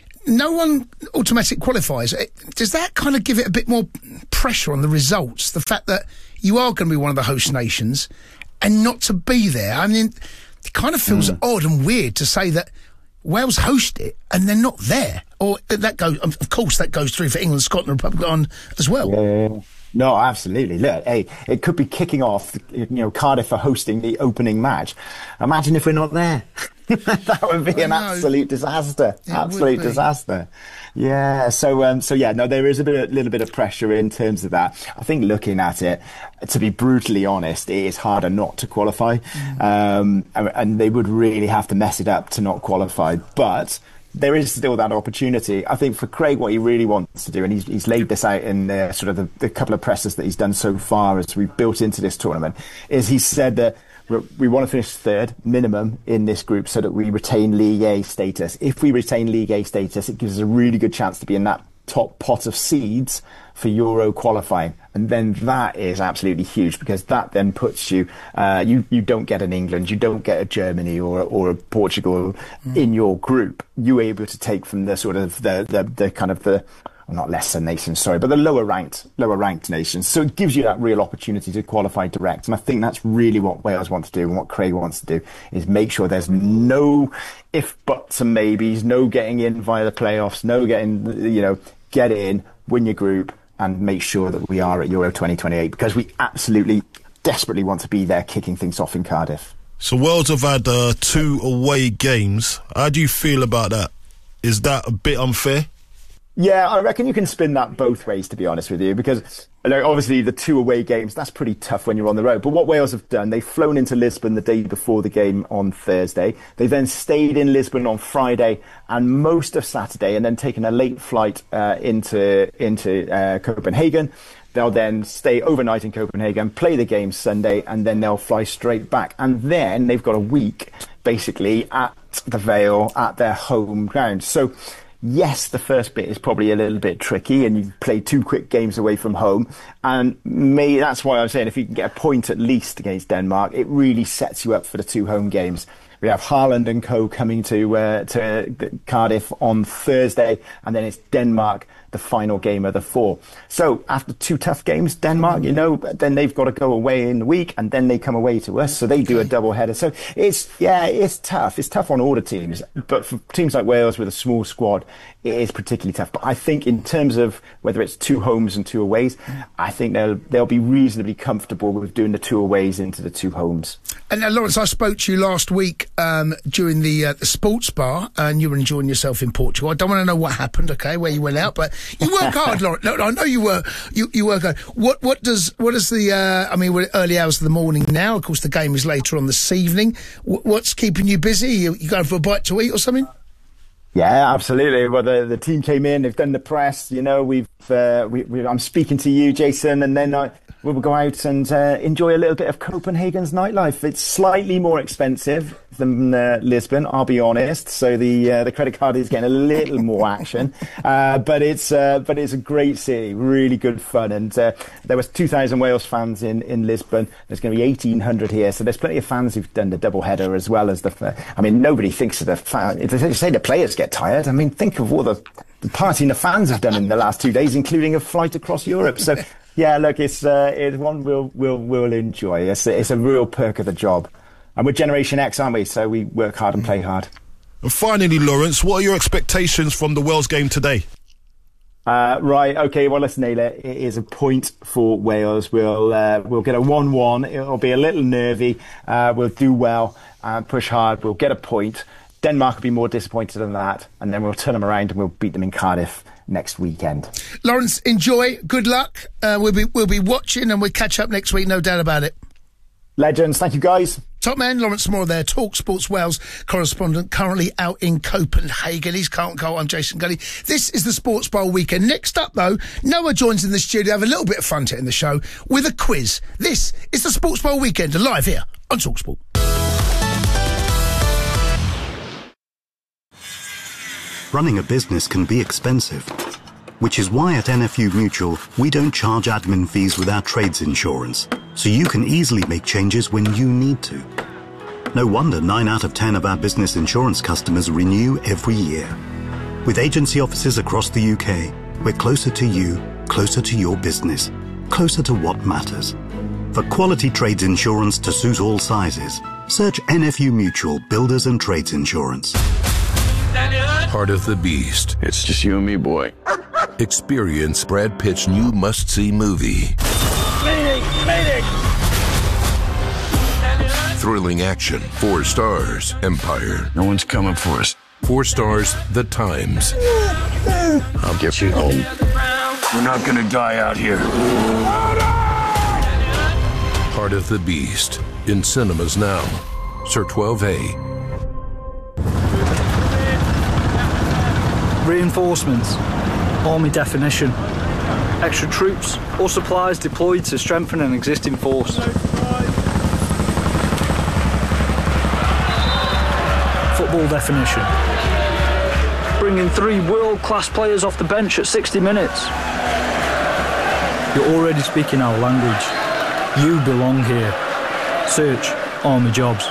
Speaker 2: No one automatic qualifies. Does that kind of give it a bit more pressure on the results? The fact that you are going to be one of the host nations and not to be there. I mean, it kind of feels mm. odd and weird to say that Wales host it and they're not there. Or that goes, of course, that goes through for England, Scotland, Republic on as well.
Speaker 22: Yeah. No, absolutely. Look, hey, it could be kicking off, you know, Cardiff for hosting the opening match. Imagine if we're not there. That would be an absolute disaster. It absolute disaster. Yeah. So, um, so yeah, no, there is a bit, a little bit of pressure in terms of that. I think looking at it, to be brutally honest, it is harder not to qualify. Mm. Um, and, and they would really have to mess it up to not qualify. But there is still that opportunity. I think for Craig, what he really wants to do, and he's, he's laid this out in the, sort of the, the couple of presses that he's done so far as we've built into this tournament, is he said that we want to finish third minimum in this group so that we retain League A status. If we retain League A status, it gives us a really good chance to be in that top pot of seeds for Euro qualifying. And then that is absolutely huge, because that then puts you, uh, you, you don't get an England, you don't get a Germany or, or a Portugal mm. in your group. You're able to take from the sort of the, the, the kind of the, well, not lesser nations, sorry, but the lower ranked, lower ranked nations. So it gives you that real opportunity to qualify direct. And I think that's really what Wales want to do, and what Craig wants to do, is make sure there's no if, buts and maybes, no getting in via the playoffs, no getting, you know, get in, win your group, and make sure that we are at Euro twenty twenty-eight, because we absolutely, desperately want to be there kicking things off in Cardiff.
Speaker 3: So Wales have had uh, two away games. How do you feel about that? Is that a bit unfair?
Speaker 22: Yeah, I reckon you can spin that both ways, to be honest with you, because obviously the two away games, that's pretty tough when you're on the road. But what Wales have done, they've flown into Lisbon the day before the game on Thursday. They then stayed in Lisbon on Friday and most of Saturday, and then taken a late flight uh, into into uh, Copenhagen. They'll then stay overnight in Copenhagen, play the game Sunday, and then they'll fly straight back. And then they've got a week, basically, at the Vale, at their home ground. So Yes, the first bit is probably a little bit tricky, and you've played two quick games away from home. And may, that's why I'm saying if you can get a point at least against Denmark, it really sets you up for the two home games. We have Haaland and co coming to uh, to Cardiff on Thursday, and then it's Denmark, the final game of the four. So after two tough games, Denmark, you know, then they've got to go away in the week, and then they come away to us. So they do a double header. So it's, yeah, it's tough. It's tough on all the teams. But for teams like Wales with a small squad, it is particularly tough. But I think in terms of whether it's two homes and two aways, I think they'll they'll be reasonably comfortable with doing the two aways into the two homes.
Speaker 2: And uh, Lawrence, I spoke to you last week um, during the, uh, the sports bar, and you were enjoying yourself in Portugal. I don't want to know what happened, okay, where you went out, but you work hard, Lawrence. No, I know you were. You you work hard. What what does what is the? Uh, I mean, we're early hours of the morning now. Of course, the game is later on this evening. W- what's keeping you busy? You, you going for a bite to eat or something?
Speaker 22: Yeah, absolutely. Well, the, the team came in, they've done the press, you know, we've, uh, we, we, I'm speaking to you, Jason, and then I, we'll go out and uh, enjoy a little bit of Copenhagen's nightlife. It's slightly more expensive than uh, Lisbon, I'll be honest. So the uh, the credit card is getting a little more action, uh, but it's uh, but it's a great city, really good fun. And uh, there was two thousand Wales fans in, in Lisbon. There's going to be eighteen hundred here, so there's plenty of fans who've done the double header as well as the. I mean, nobody thinks of the fan. If they say the players get tired, I mean, think of all the, the partying the fans have done in the last two days, including a flight across Europe. So. Yeah, look, it's uh, it's one we'll we'll we'll enjoy. It's a, it's a real perk of the job, and we're Generation X, aren't we? So we work hard and play hard.
Speaker 3: And finally, Lawrence, what are your expectations from the Wales game today?
Speaker 22: Uh, right, okay. Well, let's nail it. It is a point for Wales. We'll uh, we'll get a one-one. It'll be a little nervy. Uh, we'll do well and push hard. We'll get a point. Denmark will be more disappointed than that, and then we'll turn them around and we'll beat them in Cardiff next weekend.
Speaker 2: Lawrence, enjoy. Good luck. Uh, we'll be we'll be watching, and we'll catch up next week, no doubt about it.
Speaker 22: Legends, thank you, guys.
Speaker 2: Top man, Lawrence Moore there, Talk Sports Wales correspondent, currently out in Copenhagen. He's Carlton Cole, I'm Jason Gully. This is the Sports Bowl weekend. Next up, though, Noah joins in the studio, have a little bit of fun to in the show with a quiz. This is the Sports Bowl weekend, live here on Talk Sport.
Speaker 1: Running a business can be expensive, which is why at N F U Mutual, we don't charge admin fees with our trades insurance, so you can easily make changes when you need to. No wonder nine out of ten of our business insurance customers renew every year. With agency offices across the U K, we're closer to you, closer to your business, closer to what matters. For quality trades insurance to suit all sizes, search N F U Mutual Builders and Trades Insurance.
Speaker 4: Part of the Beast. It's just you and me, boy. Experience Brad Pitt's new must-see movie.
Speaker 20: Meeting! Meeting!
Speaker 4: Thrilling action. Four stars. Empire. No one's coming for us. Four stars. The Times. I'll get you home. We're not gonna die out here. Part of the Beast. In cinemas now. Sir twelve A.
Speaker 23: Reinforcements, army definition, extra troops or supplies deployed to strengthen an existing force. Football definition, bringing three world-class players off the bench at sixty minutes. You're already speaking our language. You belong here. Search Army Jobs.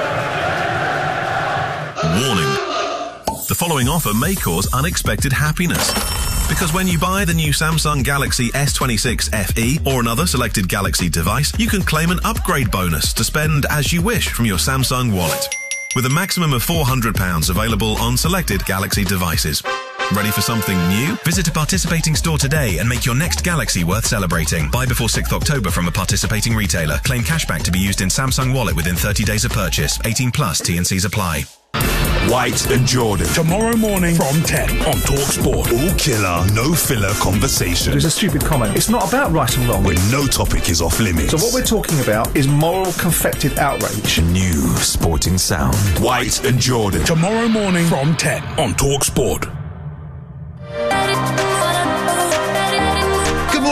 Speaker 24: Warning. The following offer may cause unexpected happiness. Because when you buy the new Samsung Galaxy S twenty-six F E or another selected Galaxy device, you can claim an upgrade bonus to spend as you wish from your Samsung wallet. With a maximum of four hundred pounds available on selected Galaxy devices. Ready for something new? Visit a participating store today and make your next Galaxy worth celebrating. Buy before sixth of October from a participating retailer. Claim cashback to be used in Samsung Wallet within thirty days of purchase. eighteen plus, T and C's apply.
Speaker 25: White and Jordan. Tomorrow morning from ten on TalkSport. All killer, no filler conversation.
Speaker 26: There's a stupid comment. It's not about right and wrong.
Speaker 25: When no topic is off limits.
Speaker 26: So what we're talking about is moral confected outrage.
Speaker 25: New sporting sound. White and Jordan. Tomorrow morning from ten on TalkSport.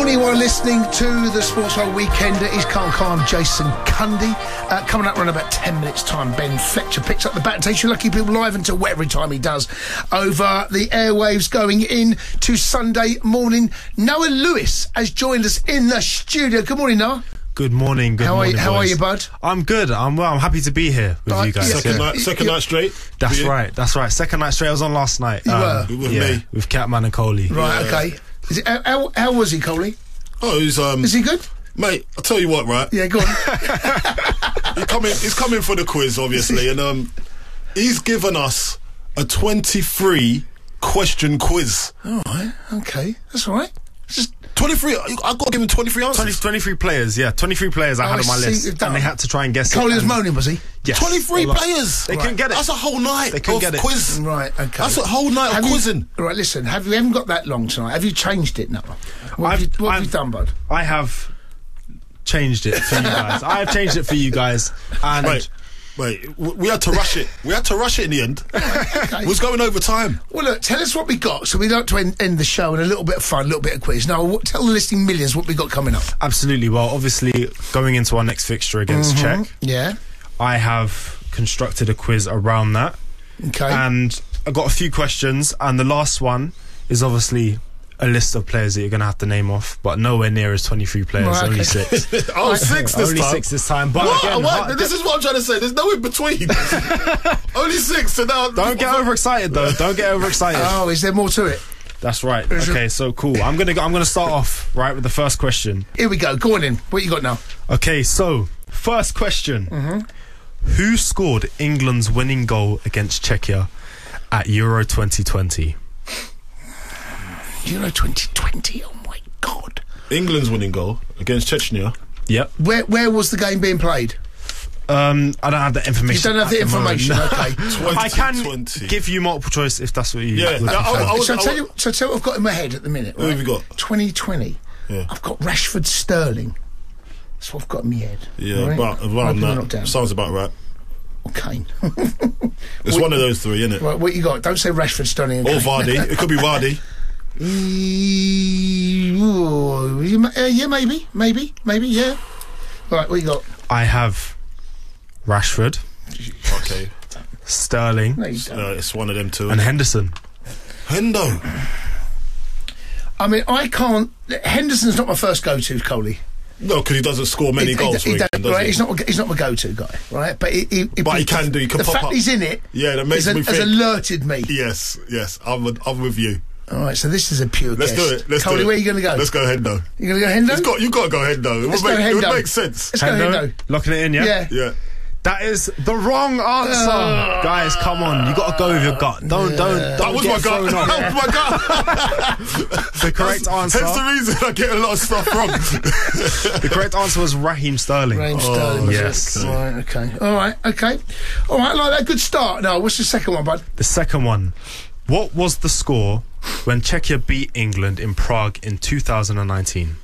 Speaker 2: morning, while listening to the Sports Hall Weekender. He's Carl Khan, Jason Cundy. Uh, coming up around about ten minutes' time, Ben Fletcher picks up the bat and takes you lucky people live until whatever time he does over the airwaves, going in to Sunday morning. Noah Lewis has joined us in the studio. Good morning, Noah.
Speaker 6: Good morning, good
Speaker 2: how
Speaker 6: morning,
Speaker 2: are you, How
Speaker 6: boys.
Speaker 2: are you, bud?
Speaker 6: I'm good. I'm well. I'm happy to be here with
Speaker 2: Uh,
Speaker 6: you guys.
Speaker 3: Second,
Speaker 6: Yeah.
Speaker 3: night, second night straight.
Speaker 6: That's right. That's right. Second night straight. I was on last night.
Speaker 2: You were?
Speaker 3: With
Speaker 6: yeah,
Speaker 3: me.
Speaker 6: with Catman and Coley.
Speaker 2: Right,
Speaker 3: Yeah.
Speaker 2: okay. Is it, how, how, how was he, Coley?
Speaker 3: Oh, he's um.
Speaker 2: Is he good?
Speaker 3: Mate, I'll tell you what, right?
Speaker 2: Yeah, go on.
Speaker 3: he's coming. He's coming for the quiz, obviously, and um, he's given us a twenty-three question quiz.
Speaker 2: All right, okay, that's all right. Just
Speaker 3: twenty-three. I've got to give him twenty-three answers.
Speaker 6: twenty, twenty-three players. Yeah, twenty-three players I
Speaker 2: Oh,
Speaker 6: had
Speaker 2: I
Speaker 6: on my
Speaker 2: see,
Speaker 6: list,
Speaker 2: you've done
Speaker 6: and they
Speaker 2: it.
Speaker 6: had to try and guess
Speaker 2: Coley
Speaker 6: it.
Speaker 2: was
Speaker 6: and-
Speaker 2: moaning, was he?
Speaker 6: Yes.
Speaker 3: twenty-three
Speaker 6: A lot.
Speaker 3: players.
Speaker 6: They
Speaker 2: Right.
Speaker 6: couldn't get it.
Speaker 3: That's a whole night
Speaker 6: They couldn't
Speaker 3: of
Speaker 6: get it.
Speaker 3: quiz.
Speaker 2: Right, okay.
Speaker 3: That's a whole night
Speaker 2: Have
Speaker 3: of
Speaker 2: you-
Speaker 3: quizzing.
Speaker 2: All right, listen, have you haven't got that long tonight? Have you changed it, Noah? What, have
Speaker 6: I've-
Speaker 2: you, what have
Speaker 6: I've-
Speaker 2: you done, bud?
Speaker 6: I have changed it for you guys. I have changed it for you guys. And
Speaker 3: Wait, wait. w- We had to rush it. We had to rush it in the end.
Speaker 2: Okay.
Speaker 3: It was going over time.
Speaker 2: Well, look, tell us what we got, so we don't to end, end the show in a little bit of fun, a little bit of quiz. Now, what, tell the listening millions what we got coming up.
Speaker 6: absolutely. Well, obviously, going into our next fixture against
Speaker 2: Mhm.
Speaker 6: Czech,
Speaker 2: Yeah.
Speaker 6: I have constructed a quiz around that.
Speaker 2: Okay.
Speaker 6: And I got a few questions, and the last one is obviously a list of players that you're going to have to name off, but nowhere near as twenty-three players,
Speaker 2: Right,
Speaker 6: only
Speaker 2: okay.
Speaker 6: six.
Speaker 3: Oh, six this
Speaker 6: only
Speaker 3: time.
Speaker 6: six this time. But
Speaker 3: What?
Speaker 6: again,
Speaker 3: What?
Speaker 6: hard-
Speaker 3: This is what I'm trying to say. There's no in between. Only six. So now,
Speaker 6: don't get overexcited though. Don't get overexcited.
Speaker 2: Oh, is there more to it?
Speaker 6: That's right. Okay, so cool. I'm gonna go, I'm gonna start off right with the first question.
Speaker 2: Here we go. Go on in. What you got now?
Speaker 6: Okay, so first question:
Speaker 2: Mm-hmm.
Speaker 6: Who scored England's winning goal against Czechia at Euro twenty twenty?
Speaker 2: Euro twenty twenty. Oh my God.
Speaker 3: England's winning goal against Chechnya.
Speaker 6: Yep.
Speaker 2: Where where was the game being played?
Speaker 6: Um, I don't have the information.
Speaker 2: You don't have the
Speaker 6: at moment.
Speaker 2: information.
Speaker 6: No.
Speaker 2: Okay.
Speaker 6: I can
Speaker 3: twenty.
Speaker 6: give you multiple choice if that's what you.
Speaker 3: Yeah,
Speaker 6: would
Speaker 3: I- I-
Speaker 6: prefer.
Speaker 3: I was-
Speaker 2: so I tell you. So tell you what I've got in my head at the minute.
Speaker 3: Who
Speaker 2: right?
Speaker 3: have you got?
Speaker 2: twenty twenty.
Speaker 3: Yeah.
Speaker 2: I've got Rashford, Sterling. That's what I've got in my head.
Speaker 3: Yeah,
Speaker 2: Right?
Speaker 3: but
Speaker 2: Hope
Speaker 3: around
Speaker 2: you're not
Speaker 3: that
Speaker 2: down.
Speaker 3: sounds about right.
Speaker 2: Or Kane.
Speaker 3: It's
Speaker 2: What-
Speaker 3: one of those three, isn't it?
Speaker 2: Right, what you got? Don't say Rashford, Sterling, and
Speaker 3: Or
Speaker 2: Kane.
Speaker 3: Vardy. It could be Vardy.
Speaker 2: Mm, ooh, you ma- uh, yeah, maybe, maybe, maybe, yeah. Right, what you got?
Speaker 6: I have Rashford,
Speaker 3: Okay.
Speaker 6: Sterling,
Speaker 2: No, you don't.
Speaker 3: Uh, it's one of them two.
Speaker 6: and Henderson.
Speaker 3: Hendo.
Speaker 2: I mean, I can't. Henderson's not my first go-to, Coley.
Speaker 3: No, because he doesn't score many
Speaker 2: He- he-
Speaker 3: goals
Speaker 2: he
Speaker 3: for
Speaker 2: don't-
Speaker 3: England, does
Speaker 2: right?
Speaker 3: he?
Speaker 2: He's not. He's not my go-to guy, right? But he, he,
Speaker 3: But he can do, he can
Speaker 2: the
Speaker 3: pop
Speaker 2: fact
Speaker 3: up.
Speaker 2: he's in it.
Speaker 3: Yeah, that makes
Speaker 2: has,
Speaker 3: me
Speaker 2: has
Speaker 3: think.
Speaker 2: alerted me.
Speaker 3: Yes, yes. I'm, with- I'm with you.
Speaker 2: All right, so this is a pure
Speaker 3: Let's
Speaker 2: guess.
Speaker 3: do it. Let's
Speaker 2: Coley,
Speaker 3: do it.
Speaker 2: where are you going to go?
Speaker 3: Let's go Hendo.
Speaker 2: You going to go Hendo?
Speaker 3: It's got, you've got to go Hendo. It
Speaker 2: Let's
Speaker 3: would
Speaker 2: go
Speaker 3: make, it would
Speaker 2: Hendo.
Speaker 3: make sense.
Speaker 2: Let's go Hendo.
Speaker 6: Locking it in, yeah?
Speaker 2: Yeah.
Speaker 3: Yeah.
Speaker 6: That is the wrong answer,
Speaker 2: Uh,
Speaker 6: guys. Come on, you got to go with your gut. Don't, don't, don't
Speaker 3: That was
Speaker 6: get
Speaker 3: my gut.
Speaker 6: thrown off.
Speaker 3: That was my gut.
Speaker 6: The correct answer.
Speaker 3: Hence the reason I get a lot of stuff wrong.
Speaker 6: The correct answer was Raheem Sterling.
Speaker 2: Raheem
Speaker 3: Oh,
Speaker 2: Sterling. was
Speaker 6: yes.
Speaker 2: it? Right. Okay. All right. Okay. All right. I like that. Good start. No. What's the second one, bud?
Speaker 6: The second one. What was the score when Czechia beat England in Prague in two thousand nineteen?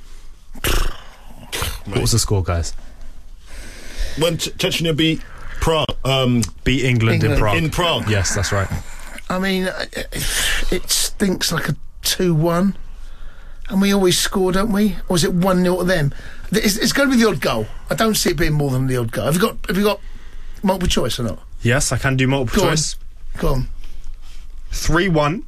Speaker 6: What was the score, guys?
Speaker 3: When Ch- Chechnya beat Prague, um,
Speaker 6: Beat England,
Speaker 2: England.
Speaker 6: in Prague.
Speaker 3: in Prague.
Speaker 6: Yes, that's right.
Speaker 2: I mean, uh, it stinks like a two-one, and we always score, don't we? Or is it one nil to them? It's, it's going to be the odd goal. I don't see it being more than the odd goal. Have you got? Have you got multiple choice or not?
Speaker 6: Yes, I can do multiple
Speaker 2: Go
Speaker 6: choice.
Speaker 2: on. Go on.
Speaker 6: three one,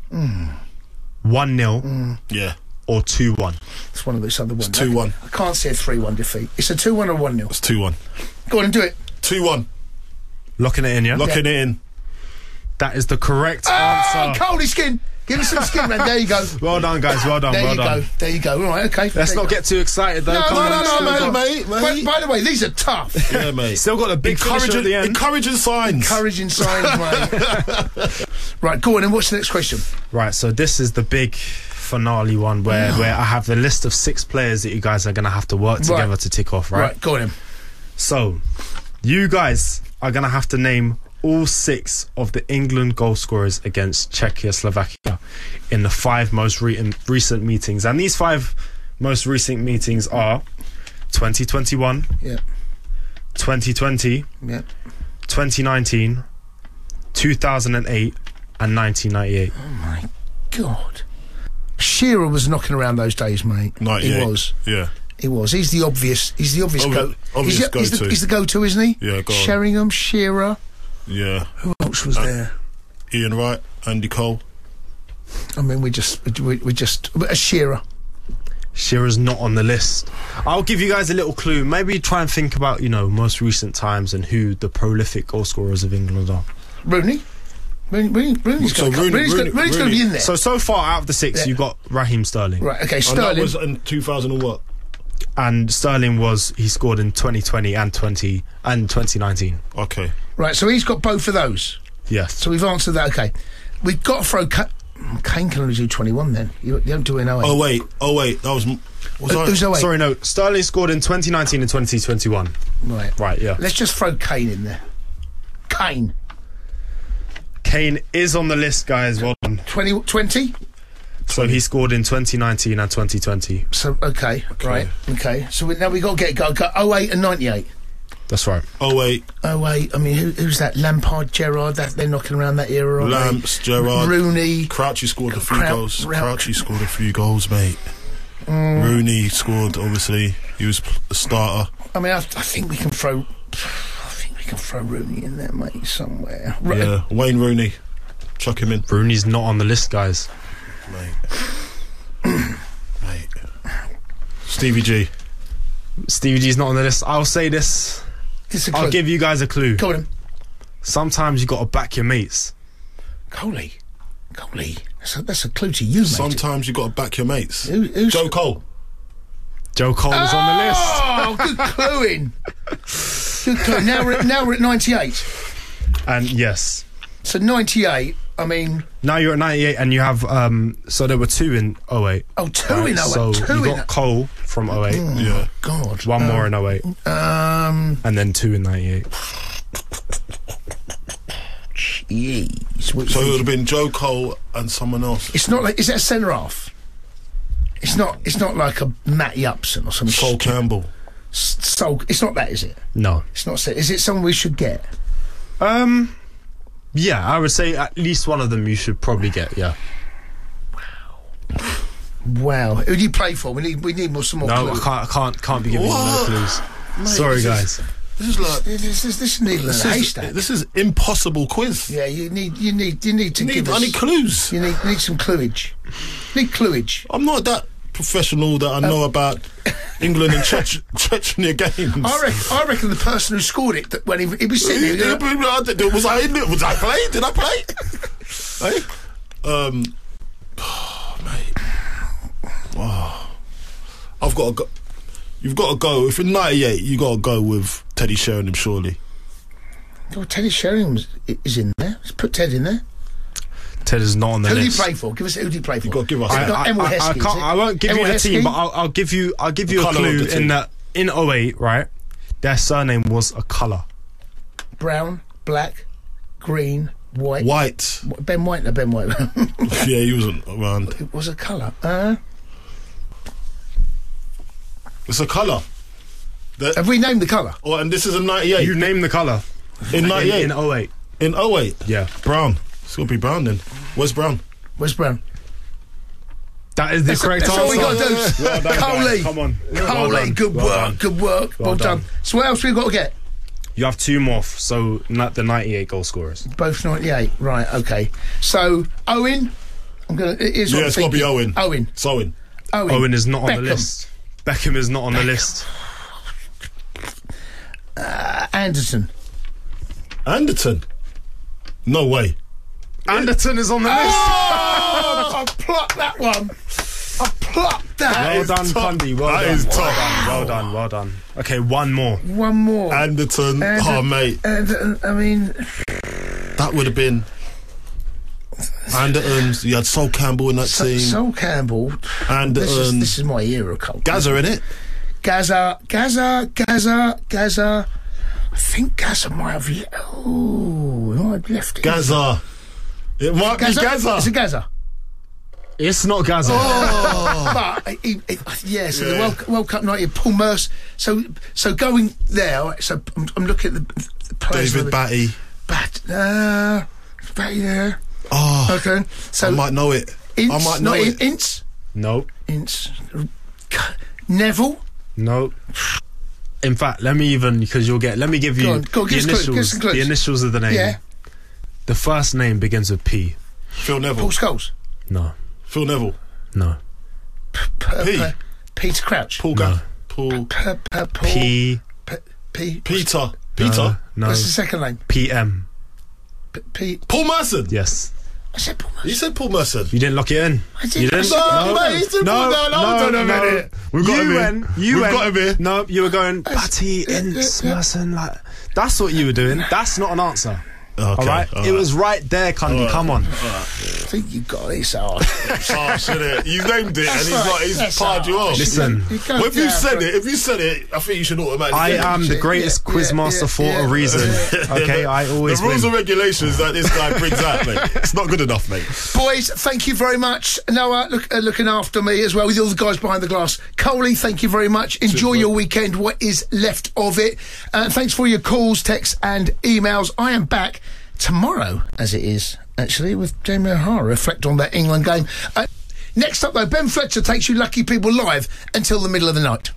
Speaker 6: one nil,
Speaker 3: Yeah.
Speaker 6: or two one.
Speaker 2: It's one of those other ones.
Speaker 3: two one.
Speaker 2: I can't see a three-one defeat. It's a two-one or one nil.
Speaker 3: It's two one.
Speaker 2: Go on and do it.
Speaker 3: two one.
Speaker 6: Locking it in, yeah?
Speaker 3: Locking it in.
Speaker 6: That is the correct
Speaker 2: Oh,
Speaker 6: answer.
Speaker 2: Coley skin. Give us some skin, man. There you go.
Speaker 6: Well done, guys. Well done.
Speaker 2: There
Speaker 6: well
Speaker 2: you
Speaker 6: done.
Speaker 2: go. There you go. All right. Okay.
Speaker 6: Let's
Speaker 2: There you
Speaker 6: not
Speaker 2: go.
Speaker 6: get too excited, though.
Speaker 2: No,
Speaker 6: Come
Speaker 2: no,
Speaker 6: on,
Speaker 2: no, no,
Speaker 6: still
Speaker 2: mate,
Speaker 6: got-
Speaker 3: mate,
Speaker 2: By,
Speaker 3: mate.
Speaker 2: by the way, these are tough.
Speaker 3: Yeah, mate.
Speaker 6: Still got a big finisher at
Speaker 3: Encouraging,
Speaker 6: the end.
Speaker 3: encouraging signs.
Speaker 2: Encouraging signs, mate. Right, go on, and what's the next question?
Speaker 6: Right, so this is the big finale one where, where I have the list of six players that you guys are going to have to work together
Speaker 2: Right.
Speaker 6: to tick off, right?
Speaker 2: Right, go on, then.
Speaker 6: So, you guys are going to have to name all six of the England goal scorers against Czechoslovakia in the five most re- recent meetings. And these five most recent meetings are twenty twenty-one,
Speaker 2: Yeah.
Speaker 6: twenty twenty,
Speaker 2: Yeah.
Speaker 6: twenty nineteen, two thousand eight, and nineteen ninety-eight.
Speaker 2: Oh, my God. Shearer was knocking around those days, mate.
Speaker 3: ninety-eight.
Speaker 2: He was.
Speaker 3: Yeah.
Speaker 2: He was. He's the obvious. He's the obvious
Speaker 3: Obvi-
Speaker 2: go.
Speaker 3: obvious
Speaker 2: he's, the, he's, the,
Speaker 3: go-to.
Speaker 2: he's the go-to, isn't he?
Speaker 3: Yeah, go on.
Speaker 2: Sheringham, Shearer.
Speaker 3: Yeah.
Speaker 2: Who else was
Speaker 3: Uh,
Speaker 2: there?
Speaker 3: Ian Wright, Andy Cole.
Speaker 2: I mean, we just, we, we just, a Shearer.
Speaker 6: Shearer's not on the list. I'll give you guys a little clue. Maybe try and think about, you know, most recent times and who the prolific goal scorers of England are.
Speaker 2: Rooney. Rooney, Rooney Rooney's
Speaker 3: So
Speaker 2: going
Speaker 3: Rooney-
Speaker 2: Rooney's
Speaker 3: Rooney-
Speaker 2: going to
Speaker 3: Rooney.
Speaker 2: be in there.
Speaker 6: So, so far out of the six,
Speaker 2: Yeah.
Speaker 6: you've got Raheem Sterling.
Speaker 2: Right, okay,
Speaker 3: And
Speaker 2: Sterling.
Speaker 3: that was in two thousand and what?
Speaker 6: And Sterling was, he scored in twenty twenty and twenty and twenty nineteen.
Speaker 3: Okay.
Speaker 2: Right, so he's got both of those.
Speaker 6: Yes.
Speaker 2: So we've answered that. Okay, we've got to throw. Ka- Kane can only do twenty-one. Then you, you don't do an oh eight.
Speaker 3: Oh wait, oh wait, that was. Was
Speaker 2: Uh,
Speaker 3: I?
Speaker 2: who's oh eight?
Speaker 6: Sorry, no. Sterling scored in twenty nineteen and twenty twenty-one.
Speaker 2: Right,
Speaker 6: Right, yeah.
Speaker 2: Let's just throw Kane in there. Kane.
Speaker 6: Kane is on the list, guys. Well done.
Speaker 2: twenty, twenty?
Speaker 6: So he scored in twenty nineteen and twenty twenty.
Speaker 2: So okay, right, okay. So we, now we got to get go. go oh eight and ninety-eight.
Speaker 6: That's right.
Speaker 3: Oh wait,
Speaker 2: Oh eight. I mean, who, who's that? Lampard, Gerrard. That they're knocking around that era. Aren't
Speaker 3: Lamps,
Speaker 2: they?
Speaker 3: Gerrard,
Speaker 2: Rooney.
Speaker 3: Crouchy scored a few
Speaker 2: Crou-
Speaker 3: goals.
Speaker 2: Rou-
Speaker 3: Crouchy scored a few goals, mate.
Speaker 2: Mm.
Speaker 3: Rooney scored. Obviously, he was a starter.
Speaker 2: I mean, I, I think we can throw. I think we can throw Rooney in there, mate, somewhere. Right.
Speaker 3: Yeah, Wayne Rooney. Chuck him in,
Speaker 6: Rooney's not on the list, guys.
Speaker 3: mate. Mate. Stevie G.
Speaker 6: Stevie G's not on the list. I'll say this.
Speaker 2: This is a
Speaker 6: I'll
Speaker 2: clue.
Speaker 6: give you guys a clue.
Speaker 2: Go on. Then.
Speaker 6: Sometimes you got to back your mates.
Speaker 2: Coley. Coley. That's a, that's a clue to you, mate.
Speaker 3: Sometimes you got to back your mates.
Speaker 2: Who, who's
Speaker 3: Joe Cole.
Speaker 6: Joe Cole is on the list.
Speaker 2: Oh, good cluing. Good clue. Now we're at, now we're at ninety-eight.
Speaker 6: And yes.
Speaker 2: So ninety-eight. I mean,
Speaker 6: Now you're at ninety-eight and you have, um, so there were two in oh eight.
Speaker 2: oh, two in oh eight.
Speaker 6: So
Speaker 2: two
Speaker 6: you
Speaker 2: in.
Speaker 6: got Cole from oh eight.
Speaker 2: Oh,
Speaker 3: Yeah.
Speaker 2: God.
Speaker 6: One
Speaker 2: Um,
Speaker 6: more in oh eight.
Speaker 2: Um.
Speaker 6: And then two in ninety-eight.
Speaker 2: Jeez. What
Speaker 3: So
Speaker 2: you
Speaker 3: it would
Speaker 2: think?
Speaker 3: have been Joe Cole and someone else.
Speaker 2: It's not like. Is it a centre half? It's not. It's not like a Matty Upson or something.
Speaker 3: Sol Campbell.
Speaker 2: So it's not that, is it?
Speaker 6: No.
Speaker 2: It's not. Is it someone we should get?
Speaker 6: Um, yeah, I would say at least one of them you should probably get, yeah.
Speaker 2: Wow. Who do you play for? We need. We need more. Some more.
Speaker 6: No, I
Speaker 2: clues.
Speaker 6: can't, I can't, can't be giving you no
Speaker 3: What?
Speaker 6: clues.
Speaker 3: Mate,
Speaker 6: Sorry,
Speaker 3: this is-
Speaker 6: guys.
Speaker 3: This is like
Speaker 2: This is this is needle in
Speaker 3: this
Speaker 2: a
Speaker 3: is,
Speaker 2: haystack.
Speaker 3: this is impossible quiz.
Speaker 2: Yeah, you need you need you need to
Speaker 3: Need-
Speaker 2: give us.
Speaker 3: I need clues.
Speaker 2: You need need some cluage. Need cluage.
Speaker 3: I'm not that professional that I know about England and Chech- Chechnya games.
Speaker 2: I reckon, I reckon the person who scored it that when he, he was sitting there,
Speaker 3: Was I in it? Was I playing? Did I play? Hey? Um, oh, mate. Oh. I've got to go. You've got to go. If in ninety-eight, you got to go with Teddy Sheringham, surely.
Speaker 2: oh, Teddy Sheringham is in there. Let's put Ted in there.
Speaker 6: Ted is not on the
Speaker 2: Who do you
Speaker 6: list.
Speaker 2: play for? Give us who do you play for?
Speaker 3: You got to give us.
Speaker 2: Is it
Speaker 6: I,
Speaker 2: not
Speaker 6: I,
Speaker 2: Emil
Speaker 6: I, I
Speaker 2: Heskey,
Speaker 6: can't.
Speaker 2: is it?
Speaker 6: I won't give
Speaker 2: Emil
Speaker 6: you the team,
Speaker 2: Heskey?
Speaker 6: but I'll, I'll give you. I'll give you
Speaker 3: The
Speaker 6: a
Speaker 3: colour of
Speaker 6: clue
Speaker 3: the
Speaker 6: in
Speaker 3: team.
Speaker 6: that in oh eight, right? Their surname was a colour.
Speaker 2: Brown, black, green, white.
Speaker 3: White.
Speaker 2: Ben White, no, Ben White.
Speaker 3: Yeah, he wasn't around.
Speaker 2: It was a colour. Uh,
Speaker 3: It's a colour. That-
Speaker 2: have we named the colour?
Speaker 3: Oh, and this is a ninety-eight.
Speaker 6: You name the colour.
Speaker 3: in ninety-eight.
Speaker 6: In, in oh eight.
Speaker 3: In oh eight.
Speaker 6: Yeah.
Speaker 3: Brown. It's got to be brown then. Where's Brown?
Speaker 2: Where's Brown?
Speaker 6: That is the
Speaker 2: That's,
Speaker 6: correct
Speaker 2: that's
Speaker 6: answer.
Speaker 2: all we got to do.
Speaker 6: Well done,
Speaker 2: Coley.
Speaker 6: guys. Come on. Well
Speaker 2: Coley,
Speaker 6: done.
Speaker 2: good
Speaker 6: Well
Speaker 2: work,
Speaker 6: done.
Speaker 2: good work. Well,
Speaker 6: Well
Speaker 2: done.
Speaker 6: done.
Speaker 2: So what else we got to get?
Speaker 6: You have two more, f- so not the ninety-eight goal scorers.
Speaker 2: Both ninety-eight. Right, okay. So, Owen, I'm going to... It is what
Speaker 3: Yeah,
Speaker 2: I'm
Speaker 3: it's got to be
Speaker 2: thinking.
Speaker 3: Owen.
Speaker 2: Owen.
Speaker 3: It's Owen.
Speaker 2: Owen.
Speaker 6: Owen is not on
Speaker 2: Beckham.
Speaker 6: the list. Beckham is not on the list.
Speaker 2: Uh, Anderson.
Speaker 3: Anderton. No way.
Speaker 6: Anderton is on the list.
Speaker 2: Oh, I plucked that one. I plucked that.
Speaker 6: Well done,
Speaker 3: top.
Speaker 6: Pundy. Well
Speaker 3: That
Speaker 6: done.
Speaker 3: is
Speaker 6: well
Speaker 3: top.
Speaker 6: done. Well done. Well done. Okay, one more.
Speaker 2: One more.
Speaker 3: Anderton.
Speaker 2: And,
Speaker 3: oh, mate.
Speaker 2: And, uh, I mean...
Speaker 3: That would have been... Anderton. You had Sol Campbell in that
Speaker 2: So,
Speaker 3: team.
Speaker 2: Sol Campbell.
Speaker 3: Anderton.
Speaker 2: This is, this is my era, Cole.
Speaker 3: Gaza, in it?
Speaker 2: Gaza, Gaza, Gaza, Gaza. I think Gaza might have... Le- oh, he might have left it.
Speaker 3: Gaza. It might
Speaker 2: Gaza?
Speaker 3: be Gaza.
Speaker 2: It's a Gaza.
Speaker 6: It's not Gaza.
Speaker 2: Oh. But he, he, yeah, so the
Speaker 3: Yeah.
Speaker 2: World, World Cup night, Paul Merce. So, so going there. So I'm, I'm looking at the, the players.
Speaker 3: David Batty.
Speaker 2: Bat. Uh, Batty there.
Speaker 3: Oh.
Speaker 2: Okay. So
Speaker 3: I might know it.
Speaker 2: Ince,
Speaker 3: I might know
Speaker 2: not
Speaker 3: it.
Speaker 2: in, Ince.
Speaker 6: Nope.
Speaker 2: Ince. Neville.
Speaker 6: Nope. In fact, let me even because you'll get. Let me give you
Speaker 2: Go on, go on,
Speaker 6: the
Speaker 2: give us clues, give us
Speaker 6: initials.
Speaker 2: some clues.
Speaker 6: The initials of the name.
Speaker 2: Yeah.
Speaker 6: The first name begins with P.
Speaker 3: Phil Neville.
Speaker 2: Paul Scholes.
Speaker 6: No.
Speaker 3: Phil Neville.
Speaker 6: No.
Speaker 2: P-
Speaker 3: P.
Speaker 2: P- Peter Crouch.
Speaker 3: Paul
Speaker 6: No.
Speaker 3: Gaff. Paul.
Speaker 2: P- P- Paul.
Speaker 6: P.
Speaker 2: P- P-
Speaker 3: Peter. Peter.
Speaker 6: No.
Speaker 2: What's the second name?
Speaker 6: P M.
Speaker 2: P- P-
Speaker 3: Paul Merson.
Speaker 6: Yes.
Speaker 2: I said Paul Merson.
Speaker 3: You said Paul Merson.
Speaker 6: You didn't lock it in.
Speaker 2: I did.
Speaker 6: You didn't.
Speaker 3: No, mate, he said
Speaker 6: no,
Speaker 3: Paul- no, no,
Speaker 6: no,
Speaker 3: hold on a
Speaker 6: no.
Speaker 3: minute. We've got
Speaker 6: you
Speaker 3: him here.
Speaker 6: went. You
Speaker 3: We've
Speaker 6: went.
Speaker 3: got him here.
Speaker 6: No, you were going. Batty, Ince, Merson. Like that's what you were doing. That's not an answer.
Speaker 3: Okay,
Speaker 6: all right.
Speaker 3: all
Speaker 6: It
Speaker 3: right.
Speaker 6: was right there, Cundy.
Speaker 3: All right.
Speaker 6: Come on.
Speaker 3: All right.
Speaker 2: I think you got it. It's hard.
Speaker 3: It's harsh, isn't it? You named it, and he's
Speaker 2: right.
Speaker 3: like he's
Speaker 2: That's
Speaker 3: parred you
Speaker 2: harsh.
Speaker 3: off.
Speaker 6: Listen.
Speaker 2: You go
Speaker 3: Well, if you
Speaker 2: down
Speaker 3: said
Speaker 2: for-
Speaker 3: it, if you said it, I think you should automatically.
Speaker 6: I
Speaker 3: get it.
Speaker 6: am the greatest
Speaker 2: Yeah,
Speaker 6: quizmaster
Speaker 2: yeah,
Speaker 6: for
Speaker 2: yeah.
Speaker 6: a reason. Okay, I always
Speaker 3: The rules
Speaker 6: win.
Speaker 3: and regulations that this guy brings out, mate. It's not good enough, mate.
Speaker 2: Boys, thank you very much. Noah, look, uh, looking after me as well with all the guys behind the glass. Coley, thank you very much. Enjoy
Speaker 3: Cheers,
Speaker 2: your
Speaker 3: mate.
Speaker 2: weekend, what is left of it. Uh, thanks for your calls, texts and emails. I am back tomorrow, as it is, actually, with Jamie O'Hara. Reflect on that England game. Uh, next up, though, Ben Fletcher takes you Lucky People live until the middle of the night.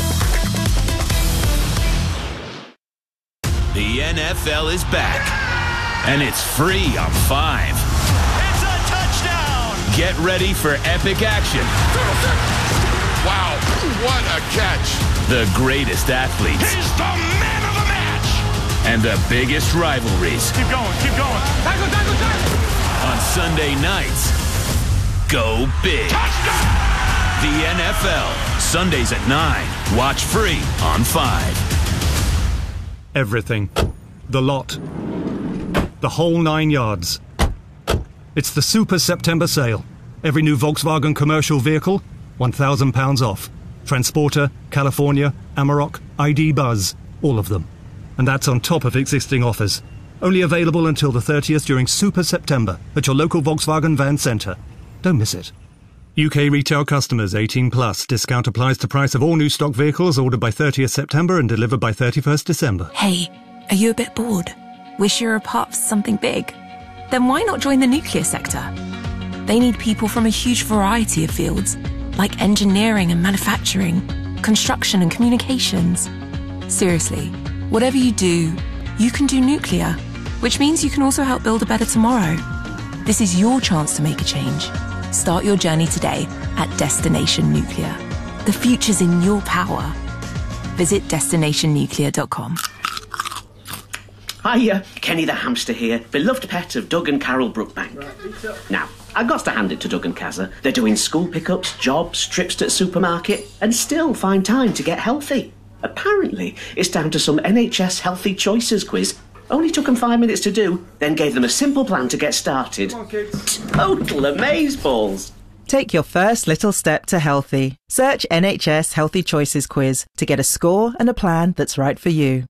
Speaker 19: The N F L is back, and it's free on Five. It's a touchdown! Get ready for epic action.
Speaker 4: Wow, what a catch!
Speaker 19: The greatest athletes.
Speaker 4: He's the man of the match!
Speaker 19: And the biggest rivalries.
Speaker 4: Keep going, keep going. Tackle, tackle, tackle!
Speaker 19: On Sunday nights, go big.
Speaker 4: Touchdown!
Speaker 19: The N F L, Sundays at nine. Watch free on Five.
Speaker 8: Everything. The lot. The whole nine yards. It's the Super September sale. Every new Volkswagen commercial vehicle, one thousand pounds off. Transporter, California, Amarok, I D Buzz, all of them. And that's on top of existing offers. Only available until the thirtieth during Super September at your local Volkswagen van centre. Don't miss it. U K retail customers eighteen plus. Discount applies to price of all new stock vehicles ordered by thirtieth September and delivered by thirty-first December.
Speaker 9: Hey, are you a bit bored? Wish you were a part of something big? Then why not join the nuclear sector? They need people from a huge variety of fields, like engineering and manufacturing, construction and communications. Seriously, whatever you do, you can do nuclear, which means you can also help build a better tomorrow. This is your chance to make a change. Start your journey today at Destination Nuclear. The future's in your power. Visit destination nuclear dot com.
Speaker 10: Hiya, Kenny the hamster here, beloved pet of Doug and Carol Brookbank. Now, I got to hand it to Doug and Kazza. They're doing school pickups, jobs, trips to the supermarket, and still find time to get healthy. Apparently, it's down to some N H S Healthy Choices quiz. Only took them five minutes to do, then gave them a simple plan to get started. Total amazeballs.
Speaker 12: Take your first little step to healthy. Search N H S Healthy Choices quiz to get a score and a plan that's right for you.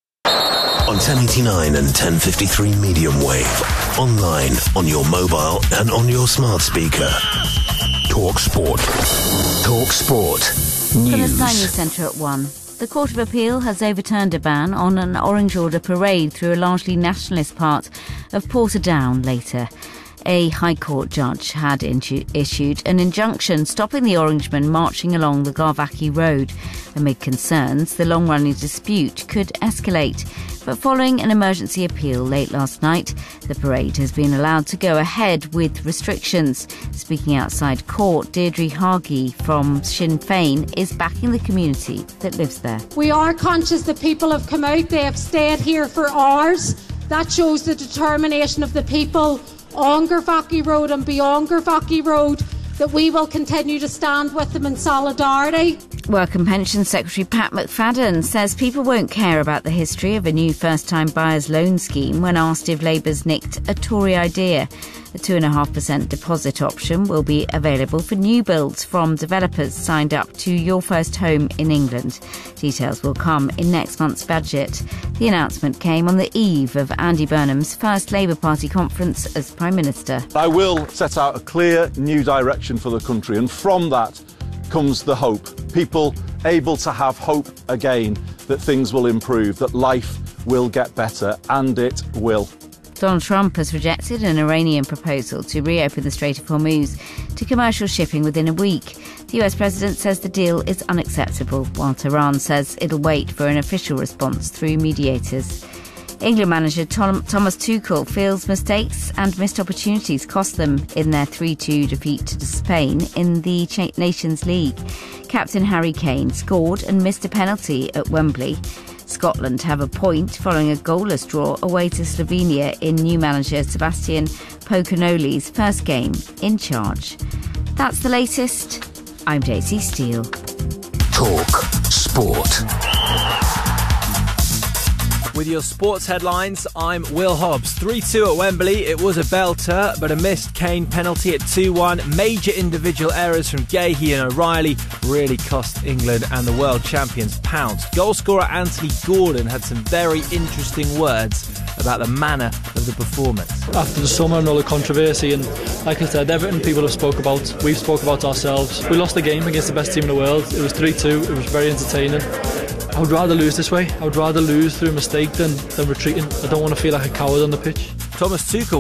Speaker 13: On ten eighty-nine and ten fifty-three medium wave. Online, on your mobile and on your smart speaker. Talk Sport. Talk Sport.
Speaker 14: From the
Speaker 13: News.
Speaker 14: Stanley Centre at one. The Court of Appeal has overturned a ban on an Orange Order parade through a largely nationalist part of Portadown later. A High Court judge had intu- issued an injunction stopping the Orangemen marching along the Garvaki Road. Amid concerns, the long-running dispute could escalate. But following an emergency appeal late last night, the parade has been allowed to go ahead with restrictions. Speaking outside court, Deirdre Hargey from Sinn Féin is backing the community that lives there.
Speaker 27: We are conscious that people have come out, they have stayed here for hours. That shows the determination of the people on Garvaki Road and beyond Garvaki Road, that we will continue to stand with them in solidarity.
Speaker 14: Work and Pensions Secretary Pat McFadden says people won't care about the history of a new first-time buyers loan scheme when asked if Labour's nicked a Tory idea. A two point five percent deposit option will be available for new builds from developers signed up to Your First Home in England. Details will come in next month's budget. The announcement came on the eve of Andy Burnham's first Labour Party conference as Prime Minister.
Speaker 28: I will set out a clear new direction for the country, and from that comes the hope. People able to have hope again that things will improve, that life will get better, and it will.
Speaker 14: Donald Trump has rejected an Iranian proposal to reopen the Strait of Hormuz to commercial shipping within a week. The U S president says the deal is unacceptable, while Tehran says it'll wait for an official response through mediators. England manager Tom, Thomas Tuchel feels mistakes and missed opportunities cost them in their three two defeat to Spain in the Ch- Nations League. Captain Harry Kane scored and missed a penalty at Wembley. Scotland have a point following a goalless draw away to Slovenia in new manager Sebastian Pocanoli's first game in charge. That's the latest. I'm Daisy Steele.
Speaker 5: Talk Sport.
Speaker 7: With your sports headlines, I'm Will Hobbs. three two at Wembley. It was a belter, but a missed Kane penalty at two one. Major individual errors from Gahey and O'Reilly really cost England and the world champions pounds. Goalscorer Anthony Gordon had some very interesting words about the manner of the performance.
Speaker 23: After the summer and all the controversy, and like I said, everything people have spoke about, we've spoke about ourselves. We lost the game against the best team in the world. It was three two. It was very entertaining. I would rather lose this way. I would rather lose through a mistake than, than retreating. I don't want to feel like a coward on the pitch.
Speaker 7: Thomas Tuchel